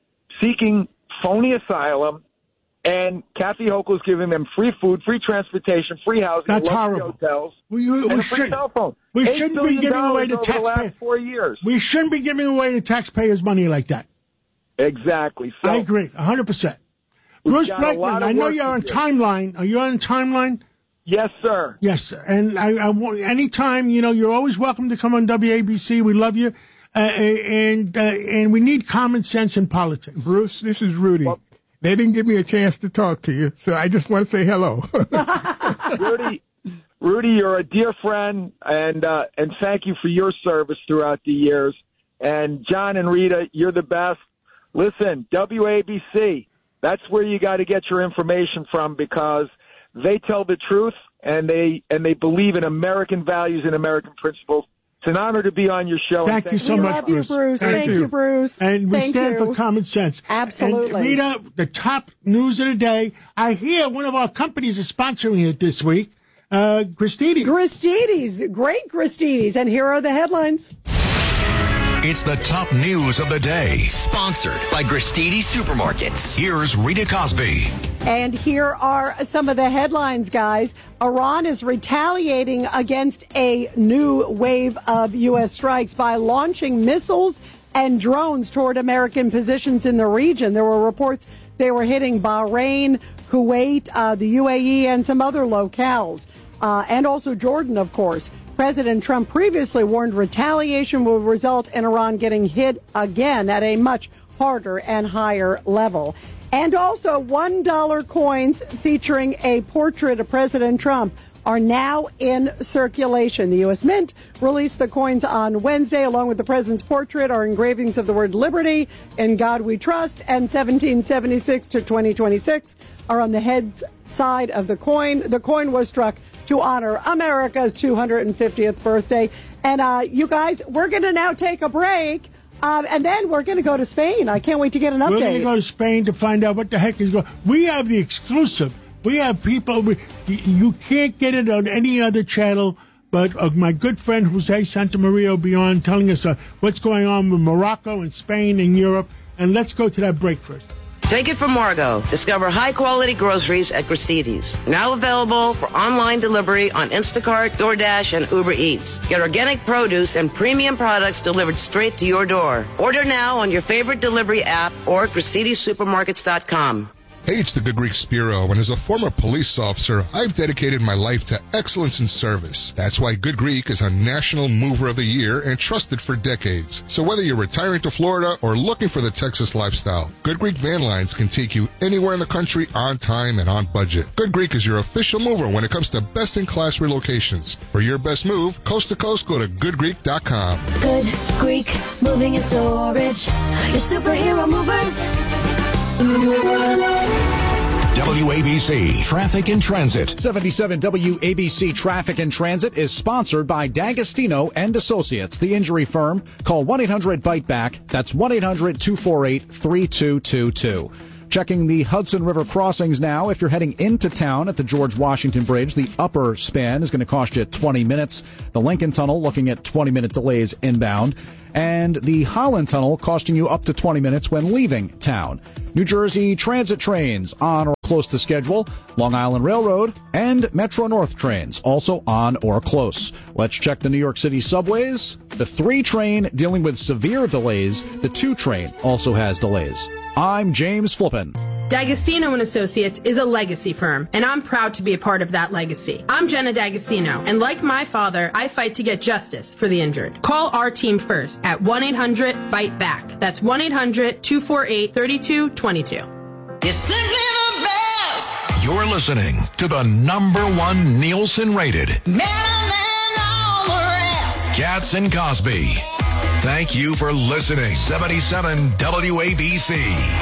Speaker 11: seeking phony asylum, and Kathy Hochul's giving them free food, free transportation, free housing,
Speaker 3: That's horrible.
Speaker 11: hotels,
Speaker 3: we, we,
Speaker 11: and
Speaker 3: we
Speaker 11: a free
Speaker 3: should,
Speaker 11: cell phone.
Speaker 3: We shouldn't be giving away the
Speaker 11: over the last
Speaker 3: taxpayers.
Speaker 11: four years.
Speaker 3: We shouldn't be giving away the taxpayers' money like that.
Speaker 11: Exactly. So
Speaker 3: I agree, one hundred percent. Bruce Blakeman, I know you're on
Speaker 11: do.
Speaker 3: timeline. Are you on timeline?
Speaker 11: Yes, sir.
Speaker 3: Yes, sir. And I, I want anytime, you know, you're always welcome to come on W A B C. We love you, uh, and uh, and we need common sense in politics.
Speaker 5: Bruce, this is Rudy. Well, they didn't give me a chance to talk to you, so I just want to say hello.
Speaker 11: Rudy, Rudy, you're a dear friend, and uh, and thank you for your service throughout the years. And John and Rita, you're the best. Listen, W A B C, that's where you got to get your information from, because they tell the truth, and they and they believe in American values and American principles. It's an honor to be on your show.
Speaker 3: Thank,
Speaker 11: thank
Speaker 3: you so
Speaker 1: we
Speaker 3: much,
Speaker 1: love
Speaker 3: Bruce.
Speaker 1: You, Bruce.
Speaker 3: Thank,
Speaker 1: thank
Speaker 3: you.
Speaker 1: you, Bruce.
Speaker 3: And we
Speaker 1: thank
Speaker 3: stand
Speaker 1: you.
Speaker 3: for common sense.
Speaker 1: Absolutely.
Speaker 3: And Rita, the top news of the day. I hear one of our companies is sponsoring it this week. Uh, Gristedes.
Speaker 1: Gristedes. Great Gristedes. And here are the headlines.
Speaker 8: It's the top news of the day.
Speaker 12: Sponsored by Gristedes Supermarkets.
Speaker 8: Here's Rita Cosby.
Speaker 1: And here are some of the headlines, guys. Iran is retaliating against a new wave of U S strikes by launching missiles and drones toward American positions in the region. There were reports they were hitting Bahrain, Kuwait, uh, the U A E, and some other locales, uh, and also Jordan, of course. President Trump previously warned retaliation will result in Iran getting hit again at a much harder and higher level. And also, one dollar coins featuring a portrait of President Trump are now in circulation. The U S Mint released the coins on Wednesday. Along with the president's portrait are engravings of the word liberty, In God We Trust, and seventeen seventy-six to twenty twenty-six are on the head side of the coin. The coin was struck to honor America's two hundred fiftieth birthday. And uh, you guys, we're going to now take a break. Um, and then we're going to go to Spain. I can't wait to get an update.
Speaker 3: We're going to go to Spain to find out what the heck is going on. We have the exclusive. We have people. We, you can't get it on any other channel. But uh, my good friend Jose Santamaria will be on telling us uh, what's going on with Morocco and Spain and Europe. And let's go to that break first.
Speaker 13: Take it from Margot. Discover high-quality groceries at Gristedes. Now available for online delivery on Instacart, DoorDash, and Uber Eats. Get organic produce and premium products delivered straight to your door. Order now on your favorite delivery app or Gristedes Supermarkets dot com.
Speaker 14: Hey, it's the Good Greek Spiro, and as a former police officer, I've dedicated my life to excellence in service. That's why Good Greek is a National Mover of the Year and trusted for decades. So whether you're retiring to Florida or looking for the Texas lifestyle, Good Greek Van Lines can take you anywhere in the country on time and on budget. Good Greek is your official mover when it comes to best-in-class relocations. For your best move, coast to coast, go to good greek dot com.
Speaker 15: Good Greek Moving and Storage, your superhero movers.
Speaker 8: W A B C Traffic and Transit.
Speaker 16: seventy-seven W A B C Traffic and Transit is sponsored by D'Agostino and Associates, the injury firm. Call one eight hundred bite back. That's one eight hundred two four eight three two two two. Checking the Hudson River crossings now. If you're heading into town at the George Washington Bridge, the upper span is going to cost you twenty minutes. The Lincoln Tunnel looking at twenty-minute delays inbound. And the Holland Tunnel costing you up to twenty minutes when leaving town. New Jersey Transit trains on or close to schedule. Long Island Railroad and Metro North trains also on or close. Let's check the New York City subways. The three train dealing with severe delays. The two train also has delays. I'm James Flippin.
Speaker 17: D'Agostino and Associates is a legacy firm, and I'm proud to be a part of that legacy. I'm Jenna D'Agostino, and like my father, I fight to get justice for the injured. Call our team first at one eight hundred fight back. That's one eight hundred two four eight three two two two.
Speaker 8: You're listening to the number one Nielsen rated Katz and Cosby. Thank you for listening. seventy-seven W A B C.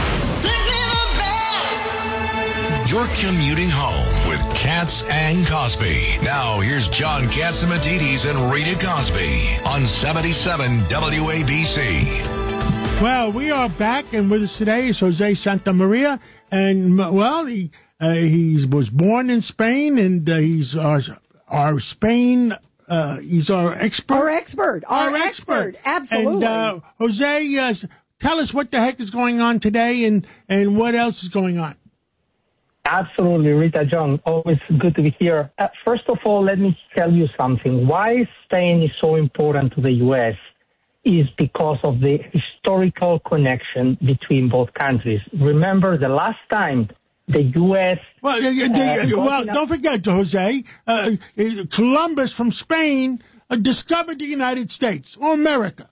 Speaker 8: You're commuting home with Katz and Cosby. Now, here's John Catsimatidis and Rita Cosby on seventy-seven W A B C.
Speaker 3: Well, we are back, and with us today is Jose Santamaria. And, well, he uh, he was born in Spain, and uh, he's our, our Spain, uh, he's our expert.
Speaker 1: Our expert. Our,
Speaker 3: our
Speaker 1: expert.
Speaker 3: expert.
Speaker 1: Absolutely.
Speaker 3: And, uh, Jose, uh, tell us what the heck is going on today and, and what else is going on.
Speaker 18: Absolutely, Rita, John. Always good to be here. Uh, first of all, let me tell you something. Why Spain is so important to the U S is because of the historical connection between both countries. Remember, the last time the U S...
Speaker 3: Well, uh, uh, well don't forget, Jose, uh, Columbus from Spain uh, discovered the United States, or America.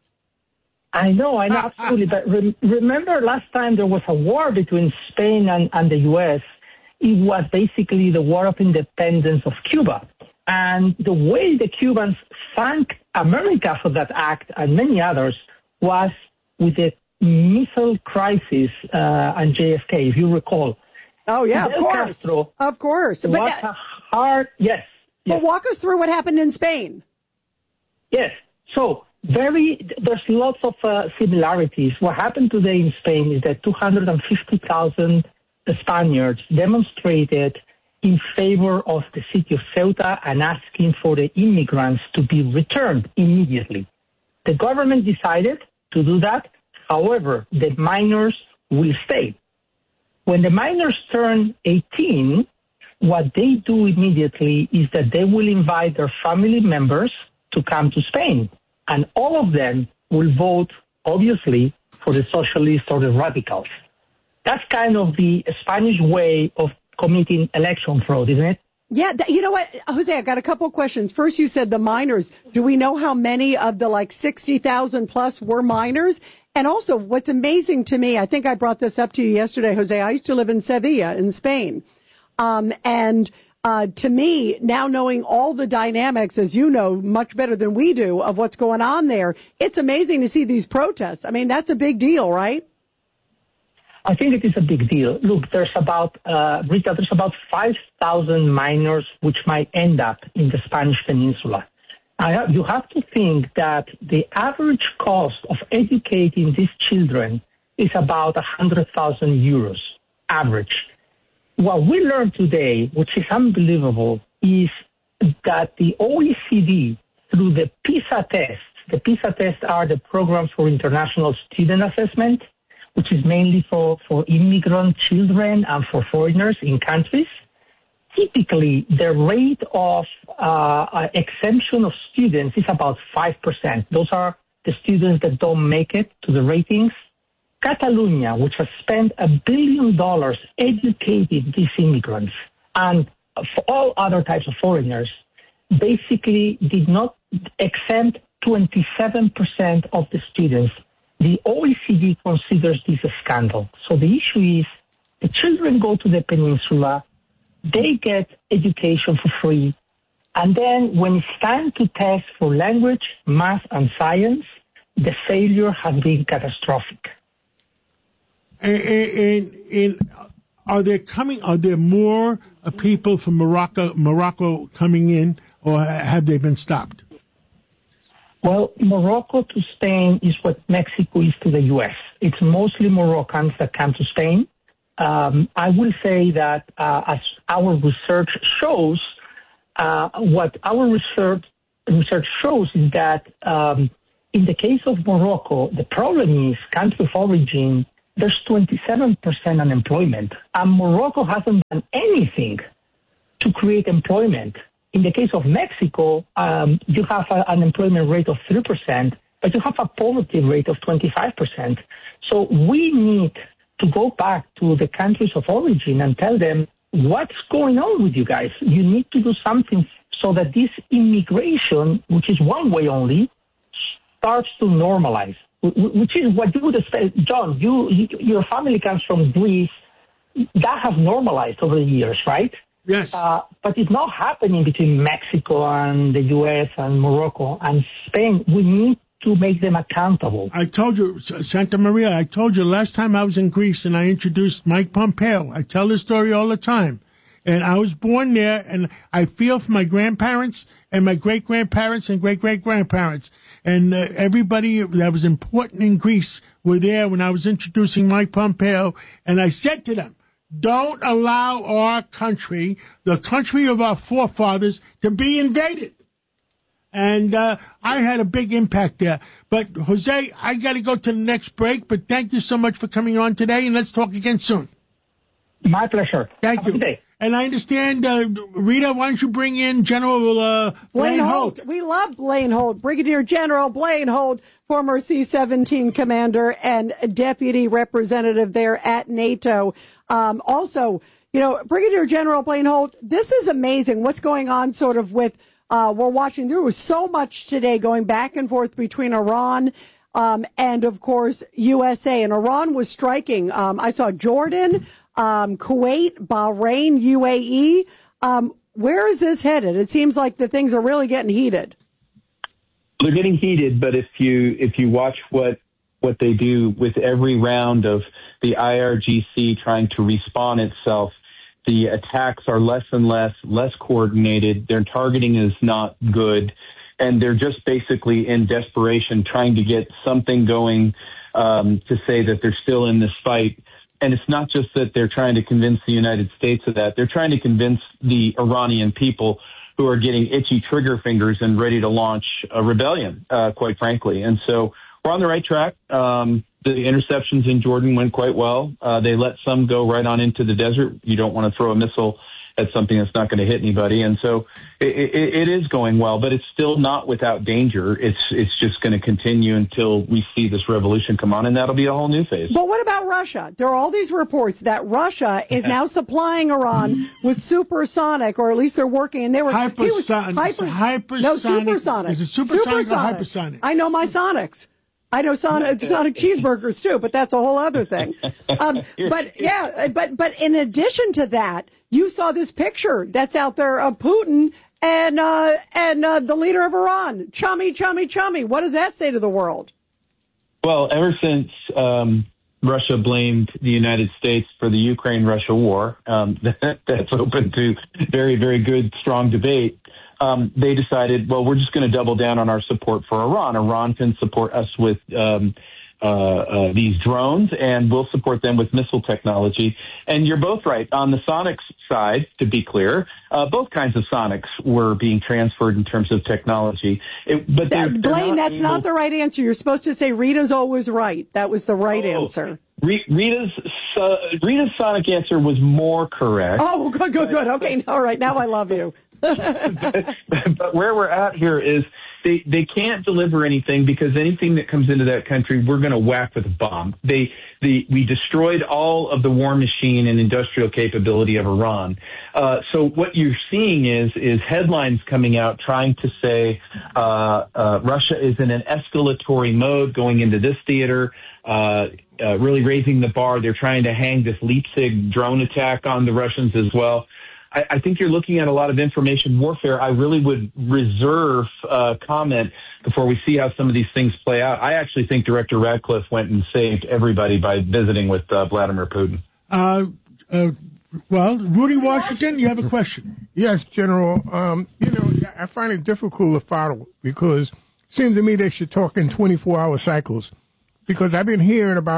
Speaker 18: I know, I know, absolutely. But re- remember last time there was a war between Spain and, and the U S, it was basically the War of Independence of Cuba. And the way the Cubans thanked America for that act and many others was with the missile crisis uh, and J F K, if you recall.
Speaker 1: Oh, yeah,
Speaker 18: Fidel
Speaker 1: of course.
Speaker 18: Castro
Speaker 1: of course. But
Speaker 18: was
Speaker 1: that,
Speaker 18: a hard, yes, yes.
Speaker 1: But walk us through what happened in Spain.
Speaker 18: Yes. So very, there's lots of uh, similarities. What happened today in Spain is that two hundred fifty thousand the Spaniards demonstrated in favor of the city of Ceuta and asking for the immigrants to be returned immediately. The government decided to do that. However, the minors will stay. When the minors turn eighteen, what they do immediately is that they will invite their family members to come to Spain. And all of them will vote, obviously, for the socialists or the radicals. That's kind of the Spanish way of committing election fraud, isn't it?
Speaker 1: Yeah, th- you know what, Jose, I got a couple of questions. First, you said the minors. Do we know how many of the like sixty thousand plus were minors? And also, what's amazing to me, I think I brought this up to you yesterday, Jose, I used to live in Sevilla in Spain. Um, and uh, to me, now knowing all the dynamics, as you know, much better than we do, of what's going on there, it's amazing to see these protests. I mean, that's a big deal, right?
Speaker 18: I think it is a big deal. Look, there's about, uh, Rita, there's about five thousand minors which might end up in the Spanish Peninsula. I have, you have to think that the average cost of educating these children is about one hundred thousand euros, average. What we learned today, which is unbelievable, is that the O E C D, through the PISA tests, the PISA tests are the programs for international student assessment, which is mainly for, for immigrant children and for foreigners in countries. Typically, the rate of uh, exemption of students is about five percent. Those are the students that don't make it to the ratings. Catalonia, which has spent a billion dollars educating these immigrants and for all other types of foreigners, basically did not exempt twenty-seven percent of the students. The O E C D considers this a scandal. So the issue is the children go to the peninsula, they get education for free, and then when it's time to test for language, math, and science, the failure has been catastrophic.
Speaker 3: And, and, and are there coming? Are there more uh, people from Morocco, Morocco coming in, or have they been stopped?
Speaker 18: Well, Morocco to Spain is what Mexico is to the U S. It's mostly Moroccans that come to Spain. um, I will say that uh, as our research shows, uh, what our research research shows is that um, in the case of Morocco, the problem is country of origin. There's twenty-seven percent unemployment, and Morocco hasn't done anything to create employment. In the case of Mexico, um, you have a, an unemployment rate of three percent, but you have a poverty rate of twenty-five percent. So we need to go back to the countries of origin and tell them, what's going on with you guys? You need to do something so that this immigration, which is one way only, starts to normalize, which is what you would expect. John, you, you your family comes from Greece. That has normalized over the years, right?
Speaker 3: Yes.
Speaker 18: Uh, but it's not happening between Mexico and the U S and Morocco and Spain. We need to make them accountable.
Speaker 3: I told you, Santa Maria, I told you last time I was in Greece and I introduced Mike Pompeo. I tell this story all the time. And I was born there, and I feel for my grandparents and my great-grandparents and great-great-grandparents. And uh, everybody that was important in Greece were there when I was introducing Mike Pompeo. And I said to them, don't allow our country, the country of our forefathers, to be invaded. And uh, I had a big impact there. But, Jose, I got to go to the next break. But thank you so much for coming on today, and let's talk again soon.
Speaker 18: My pleasure.
Speaker 3: Thank
Speaker 18: Have
Speaker 3: you.
Speaker 18: a good day.
Speaker 3: And I understand, uh, Rita, why don't you bring in General uh, Blaine,
Speaker 1: Blaine
Speaker 3: Holt?
Speaker 1: Holt. We love Blaine Holt. Brigadier General Blaine Holt, former C seventeen commander and deputy representative there at NATO. Um, also, you know, Brigadier General Blaine Holt, this is amazing what's going on sort of with, uh, we're watching, there was so much today going back and forth between Iran um, and, of course, U S A. And Iran was striking. Um, I saw Jordan, um, Kuwait, Bahrain, U A E. Um, where is this headed? It seems like the things are really getting heated.
Speaker 19: They're getting heated, but if you if you watch what what they do with every round of the I R G C trying to respawn itself, the attacks are less and less, less coordinated. Their targeting is not good, and they're just basically in desperation trying to get something going um, to say that they're still in this fight. And it's not just that they're trying to convince the United States of that. They're trying to convince the Iranian people who are getting itchy trigger fingers and ready to launch a rebellion, uh, quite frankly. And so we're on the right track. Um, the interceptions in Jordan went quite well. Uh, they let some go right on into the desert. You don't want to throw a missile at something that's not going to hit anybody. And so it, it, it is going well, but it's still not without danger. It's it's just going to continue until we see this revolution come on, and that'll be a whole new phase.
Speaker 1: But what about Russia? There are all these reports that Russia is now supplying Iran with supersonic, or at least they're working, and they were
Speaker 3: hypersonic.
Speaker 1: Hyper,
Speaker 3: hypersonic.
Speaker 1: No, supersonic.
Speaker 3: Is it supersonic,
Speaker 1: supersonic
Speaker 3: or hypersonic?
Speaker 1: I know my Sonics. I know Sonic, Sonic cheeseburgers too, but that's a whole other thing. Um, but yeah, but but in addition to that, you saw this picture that's out there of Putin and uh, and uh, the leader of Iran, chummy, chummy, chummy. What does that say to the world?
Speaker 19: Well, ever since um, Russia blamed the United States for the Ukraine-Russia war, um, that, that's open to very, very good, strong debate. Um, they decided, well, we're just going to double down on our support for Iran. Iran can support us with um, uh, uh, these drones, and we'll support them with missile technology. And you're both right. On the Sonics side, to be clear, uh, both kinds of Sonics were being transferred in terms of technology. It, but they're,
Speaker 1: that,
Speaker 19: they're
Speaker 1: Blaine,
Speaker 19: not
Speaker 1: that's
Speaker 19: able...
Speaker 1: not the right answer. You're supposed to say Rita's always right. That was the right
Speaker 19: oh.
Speaker 1: answer.
Speaker 19: Rita's uh, Rita's Sonic answer was more correct.
Speaker 1: Oh, good, good, good. Okay, all right. Now I love you.
Speaker 19: but, but where we're at here is they, they can't deliver anything because anything that comes into that country, we're going to whack with a bomb. They, the, we destroyed all of the war machine and industrial capability of Iran. Uh, so what you're seeing is, is headlines coming out trying to say, uh, uh, Russia is in an escalatory mode going into this theater, uh, uh, really raising the bar. They're trying to hang this Leipzig drone attack on the Russians as well. I think you're looking at a lot of information warfare. I really would reserve uh, comment before we see how some of these things play out. I actually think Director Radcliffe went and saved everybody by visiting with uh, Vladimir Putin.
Speaker 3: Uh, uh, well, Rudy Washington, you have a question.
Speaker 5: Yes, General. Um, you know, I find it difficult to follow because it seems to me they should talk in twenty-four hour cycles because I've been hearing about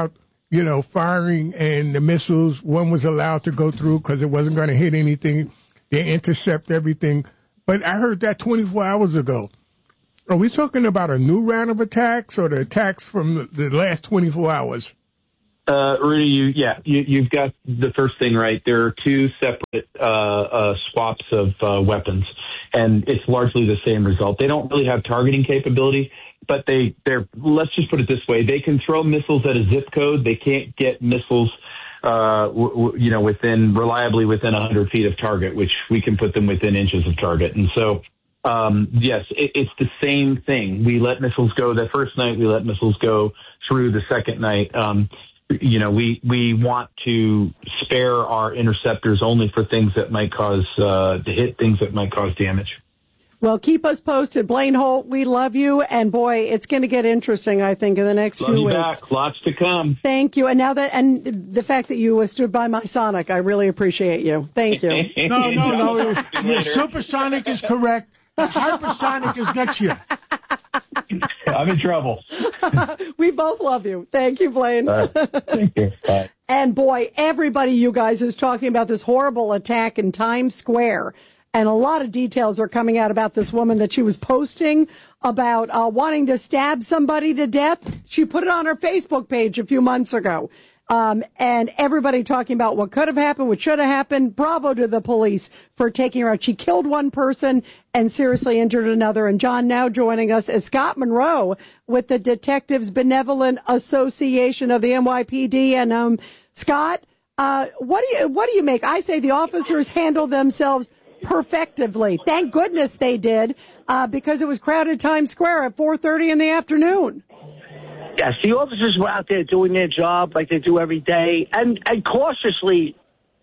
Speaker 5: you know, firing and the missiles, one was allowed to go through because it wasn't going to hit anything. They intercept everything. But I heard that twenty-four hours ago. Are we talking about a new round of attacks or the attacks from the, the last twenty-four hours?
Speaker 19: Uh, Rudy, you, yeah, you, you've got the first thing right. There are two separate uh, uh, swaps of uh, weapons, and it's largely the same result. They don't really have targeting capability, but they, they're, let's just put it this way. They can throw missiles at a zip code. They can't get missiles, uh, w- w- you know, within, reliably within one hundred feet of target, which we can put them within inches of target. And so, um, yes, it, it's the same thing. We let missiles go the first night. We let missiles go through the second night. Um, You know, we, we want to spare our interceptors only for things that might cause, uh, to hit things that might cause damage.
Speaker 1: Well, keep us posted. Blaine Holt, we love you. And boy, it's going to get interesting, I think, in the next
Speaker 19: Love
Speaker 1: few
Speaker 19: you
Speaker 1: weeks.
Speaker 19: back. Lots to come.
Speaker 1: Thank you. And now that, and the fact that you stood by my Sonic, I really appreciate you. Thank you.
Speaker 3: No, no, no. Yeah, Supersonic is correct. Hypersonic is next year.
Speaker 19: I'm in trouble.
Speaker 1: We both love you. Thank you, Blaine.
Speaker 19: Uh, thank you. Bye.
Speaker 1: And boy, everybody, you guys, is talking about this horrible attack in Times Square. And a lot of details are coming out about this woman that she was posting about uh, wanting to stab somebody to death. She put it on her Facebook page a few months ago. Um, and everybody talking about what could have happened, what should have happened. Bravo to the police for taking her out. She killed one person and seriously injured another. And John, now joining us is Scott Monroe with the Detectives Benevolent Association of the N Y P D. And um, Scott, uh, what do you what do you make? I say the officers handled themselves perfectively. Thank goodness they did, uh, because it was crowded Times Square at four thirty in the afternoon.
Speaker 20: Yes, the officers were out there doing their job like they do every day, and, and cautiously,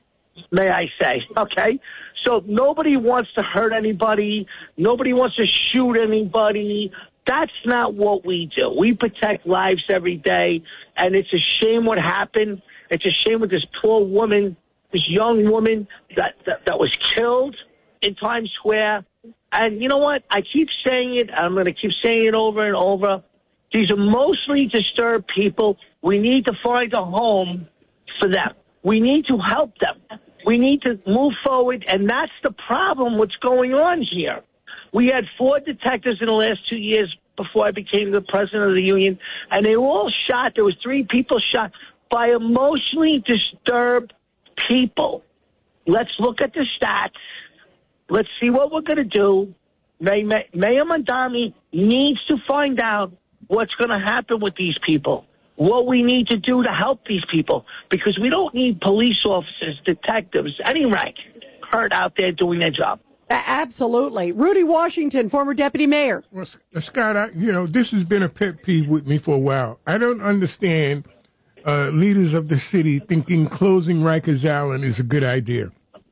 Speaker 20: may I say, okay? So nobody wants to hurt anybody. Nobody wants to shoot anybody. That's not what we do. We protect lives every day, and it's a shame what happened. It's a shame with this poor woman, this young woman that, that, that was killed in Times Square. And you know what? I keep saying it, and I'm going to keep saying it over and over. These are mostly disturbed people. We need to find a home for them. We need to help them. We need to move forward, and that's the problem, what's going on here. We had four detectives in the last two years before I became the president of the union, and they were all shot. There was three people shot by emotionally disturbed people. Let's look at the stats. Let's see what we're going to do. May, May, Mayor Mondami needs to find out what's going to happen with these people, what we need to do to help these people, because we don't need police officers, detectives, any rank, hurt out there doing their job.
Speaker 1: Absolutely. Rudy Washington, former deputy mayor.
Speaker 5: Well, Scott, I, you know, this has been a pet peeve with me for a while. I don't understand uh, leaders of the city thinking closing Rikers Island is a good idea.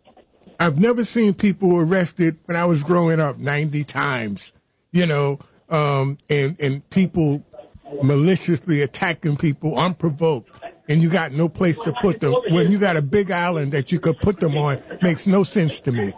Speaker 5: I've never seen people arrested when I was growing up ninety times, you know, Um, and, and people maliciously attacking people unprovoked, and you got no place to put them. When you got a big island that you could put them on, makes no sense to me.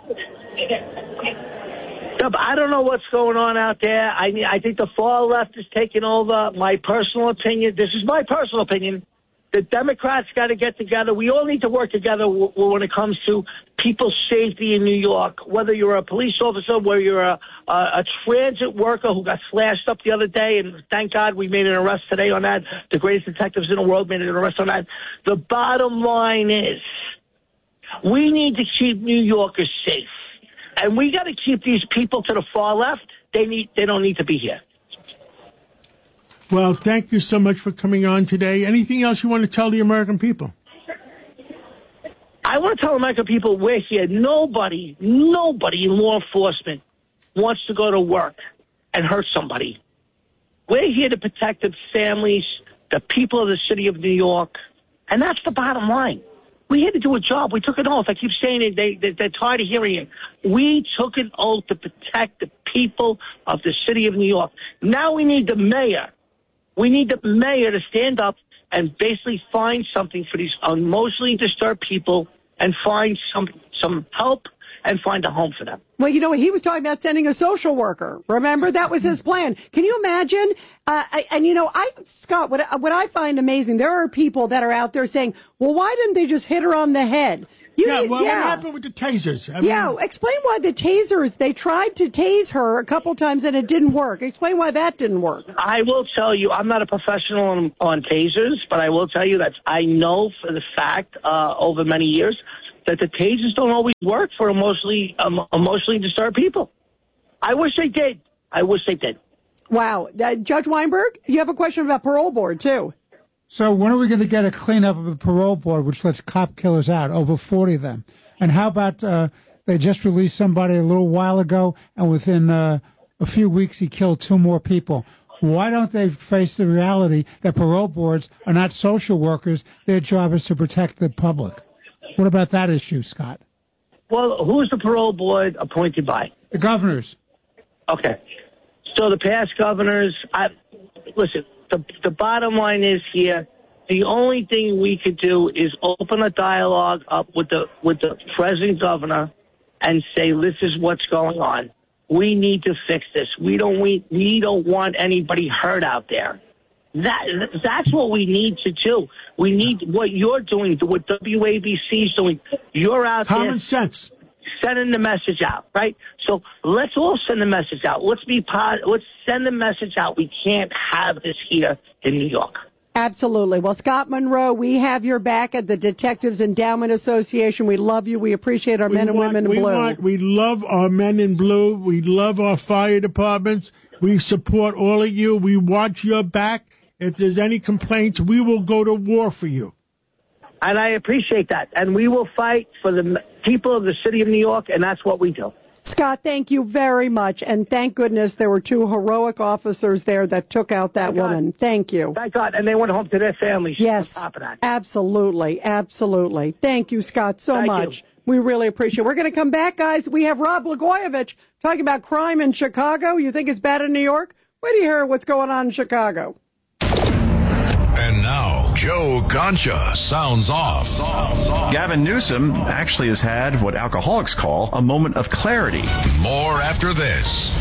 Speaker 20: I don't know what's going on out there. I mean, I think the far left is taking over. My personal opinion, this is my personal opinion, the Democrats got to get together. We all need to work together w- when it comes to people's safety in New York, whether you're a police officer, whether you're a, a, a transit worker who got slashed up the other day, and thank God we made an arrest today on that. The greatest detectives in the world made an arrest on that. The bottom line is we need to keep New Yorkers safe, and we got to keep these people to the far left. They need, they don't need to be here.
Speaker 3: Well, thank you so much for coming on today. Anything else you want to tell the American people?
Speaker 20: I want to tell American people we're here. Nobody, nobody in law enforcement wants to go to work and hurt somebody. We're here to protect the families, the people of the city of New York, and that's the bottom line. We're here to do a job. We took an oath. I keep saying it. They, they, they're tired of hearing it. We took an oath to protect the people of the city of New York. Now we need the mayor. We need the mayor to stand up and basically find something for these emotionally disturbed people and find some some help and find a home for them.
Speaker 1: Well, you know, he was talking about sending a social worker. Remember, that was his plan. Can you imagine? Uh, I, and, you know, I, Scott, what, what I find amazing, there are people that are out there saying, well, why didn't they just hit her on the head? You,
Speaker 3: yeah, well,
Speaker 1: yeah.
Speaker 3: what happened with the tasers? I
Speaker 1: yeah,
Speaker 3: mean,
Speaker 1: explain why the tasers, they tried to tase her a couple times and it didn't work. Explain why that didn't work.
Speaker 20: I will tell you, I'm not a professional on, on tasers, but I will tell you that I know for the fact uh, over many years that the tasers don't always work for emotionally um, emotionally disturbed people. I wish they did. I wish they did.
Speaker 1: Wow. Uh, Judge Weinberg, you have a question about parole board, too.
Speaker 2: So when are we going to get a cleanup of the parole board, which lets cop killers out, over forty of them? And how about uh, they just released somebody a little while ago, and within uh, a few weeks he killed two more people? Why don't they face the reality that parole boards are not social workers? Their job is to protect the public. What about that issue, Scott?
Speaker 20: Well, who is the parole board appointed by?
Speaker 2: The governors.
Speaker 20: Okay. So the past governors, I, listen, the, the bottom line is here, the only thing we could do is open a dialogue up with the with the president governor and say, this is what's going on. We need to fix this. We don't we, we don't want anybody hurt out there. That that's what we need to do. We need what you're doing, what W A B C is doing. You're out there.
Speaker 3: Common sense.
Speaker 20: Sending the message out, right? So let's all send the message out. Let's be positive. Let's send the message out. We can't have this here in New York.
Speaker 1: Absolutely. Well, Scott Monroe, we have your back at the Detectives Endowment Association. We love you. We appreciate our
Speaker 3: we
Speaker 1: men and
Speaker 3: want,
Speaker 1: women in
Speaker 3: we
Speaker 1: blue.
Speaker 3: Want, we love our men in blue. We love our fire departments. We support all of you. We watch your back. If there's any complaints, we will go to war for you.
Speaker 20: And I appreciate that. And we will fight for the people of the city of New York, and that's what we do.
Speaker 1: Scott, thank you very much. And thank goodness there were two heroic officers there that took out that
Speaker 20: thank
Speaker 1: woman.
Speaker 20: God.
Speaker 1: Thank you.
Speaker 20: Thank God. And they went home to their families.
Speaker 1: Yes,
Speaker 20: on top of that.
Speaker 1: absolutely. Absolutely. Thank you, Scott, so
Speaker 20: thank
Speaker 1: much.
Speaker 20: You.
Speaker 1: We really appreciate it. We're going to come back, guys. We have Rob Blagojevich talking about crime in Chicago. You think it's bad in New York? Wait till you hear what's going on in Chicago.
Speaker 8: And now, Joe Concha sounds off.
Speaker 21: Gavin Newsom actually has had what alcoholics call a moment of clarity.
Speaker 8: More after this.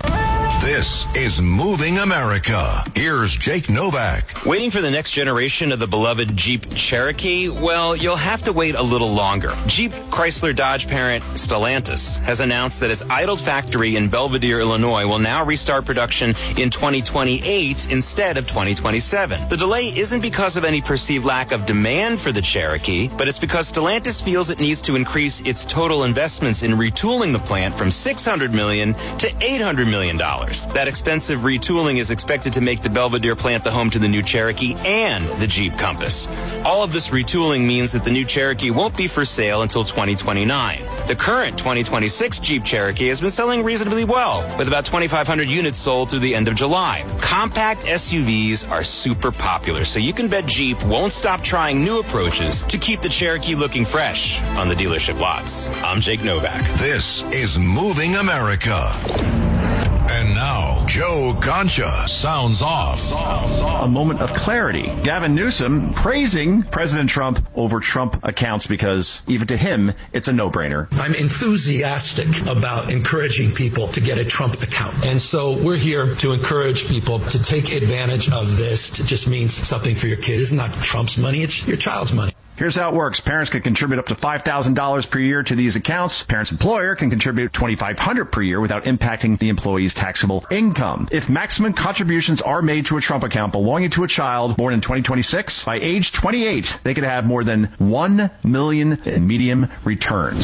Speaker 8: This is Moving America. Here's Jake Novak.
Speaker 22: Waiting for the next generation of the beloved Jeep Cherokee? Well, you'll have to wait a little longer. Jeep Chrysler Dodge parent Stellantis has announced that its idled factory in Belvidere, Illinois will now restart production in twenty twenty-eight instead of twenty twenty-seven. The delay isn't because of any perceived lack of demand for the Cherokee, but it's because Stellantis feels it needs to increase its total investments in retooling the plant from six hundred million dollars to eight hundred million dollars. That expensive retooling is expected to make the Belvidere plant the home to the new Cherokee and the Jeep Compass. All of this retooling means that the new Cherokee won't be for sale until twenty twenty-nine. The current twenty twenty-six Jeep Cherokee has been selling reasonably well, with about twenty-five hundred units sold through the end of July. Compact S U Vs are super popular, so you can bet Jeep won't stop trying new approaches to keep the Cherokee looking fresh on the dealership lots. I'm Jake Novak.
Speaker 8: This is Moving America. And now, Joe Concha sounds off.
Speaker 21: A moment of clarity. Gavin Newsom praising President Trump over Trump accounts because even to him, it's a no-brainer.
Speaker 23: I'm enthusiastic about encouraging people to get a Trump account. And so we're here to encourage people to take advantage of this. It just means something for your kid. It's not Trump's money. It's your child's money.
Speaker 21: Here's how it works. Parents can contribute up to five thousand dollars per year to these accounts. Parents' employer can contribute twenty-five hundred dollars per year without impacting the employee's taxable income. If maximum contributions are made to a Trump account belonging to a child born in twenty twenty-six, by age twenty-eight, they could have more than one million dollars in medium returns.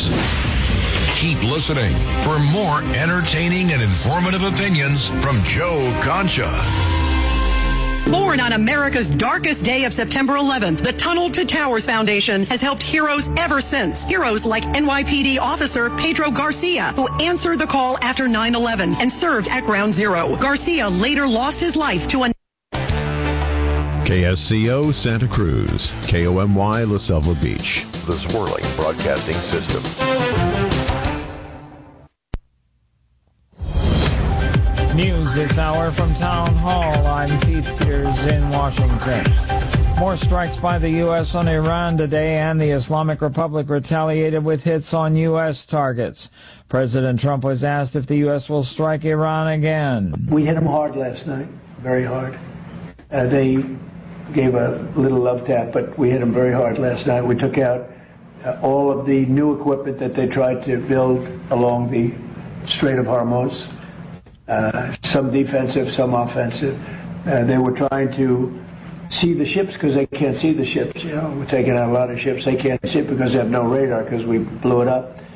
Speaker 8: Keep listening for more entertaining and informative opinions from Joe Concha.
Speaker 10: Born on America's darkest day of September eleventh, the Tunnel to Towers Foundation has helped heroes ever since. Heroes like N Y P D officer Pedro Garcia, who answered the call after nine eleven and served at Ground Zero. Garcia later lost his life to a
Speaker 24: K S C O Santa Cruz, K O M Y La Selva Beach, the Swirling Broadcasting System.
Speaker 25: News this hour from Town Hall. I'm Keith Peters in Washington.
Speaker 4: More strikes by the U S on Iran today, and the Islamic Republic retaliated with hits on U S targets. President Trump was asked if the U S will strike Iran again.
Speaker 6: We hit them hard last night, very hard. Uh, they gave a little love tap, but we hit them very hard last night. We took out uh, all of the new equipment that they tried to build along the Strait of Hormuz, uh, some defensive, some offensive. Uh, they were trying to see the ships because they can't see the ships. You know, we're taking out a lot of ships. They can't see it because they have no radar because we blew it up.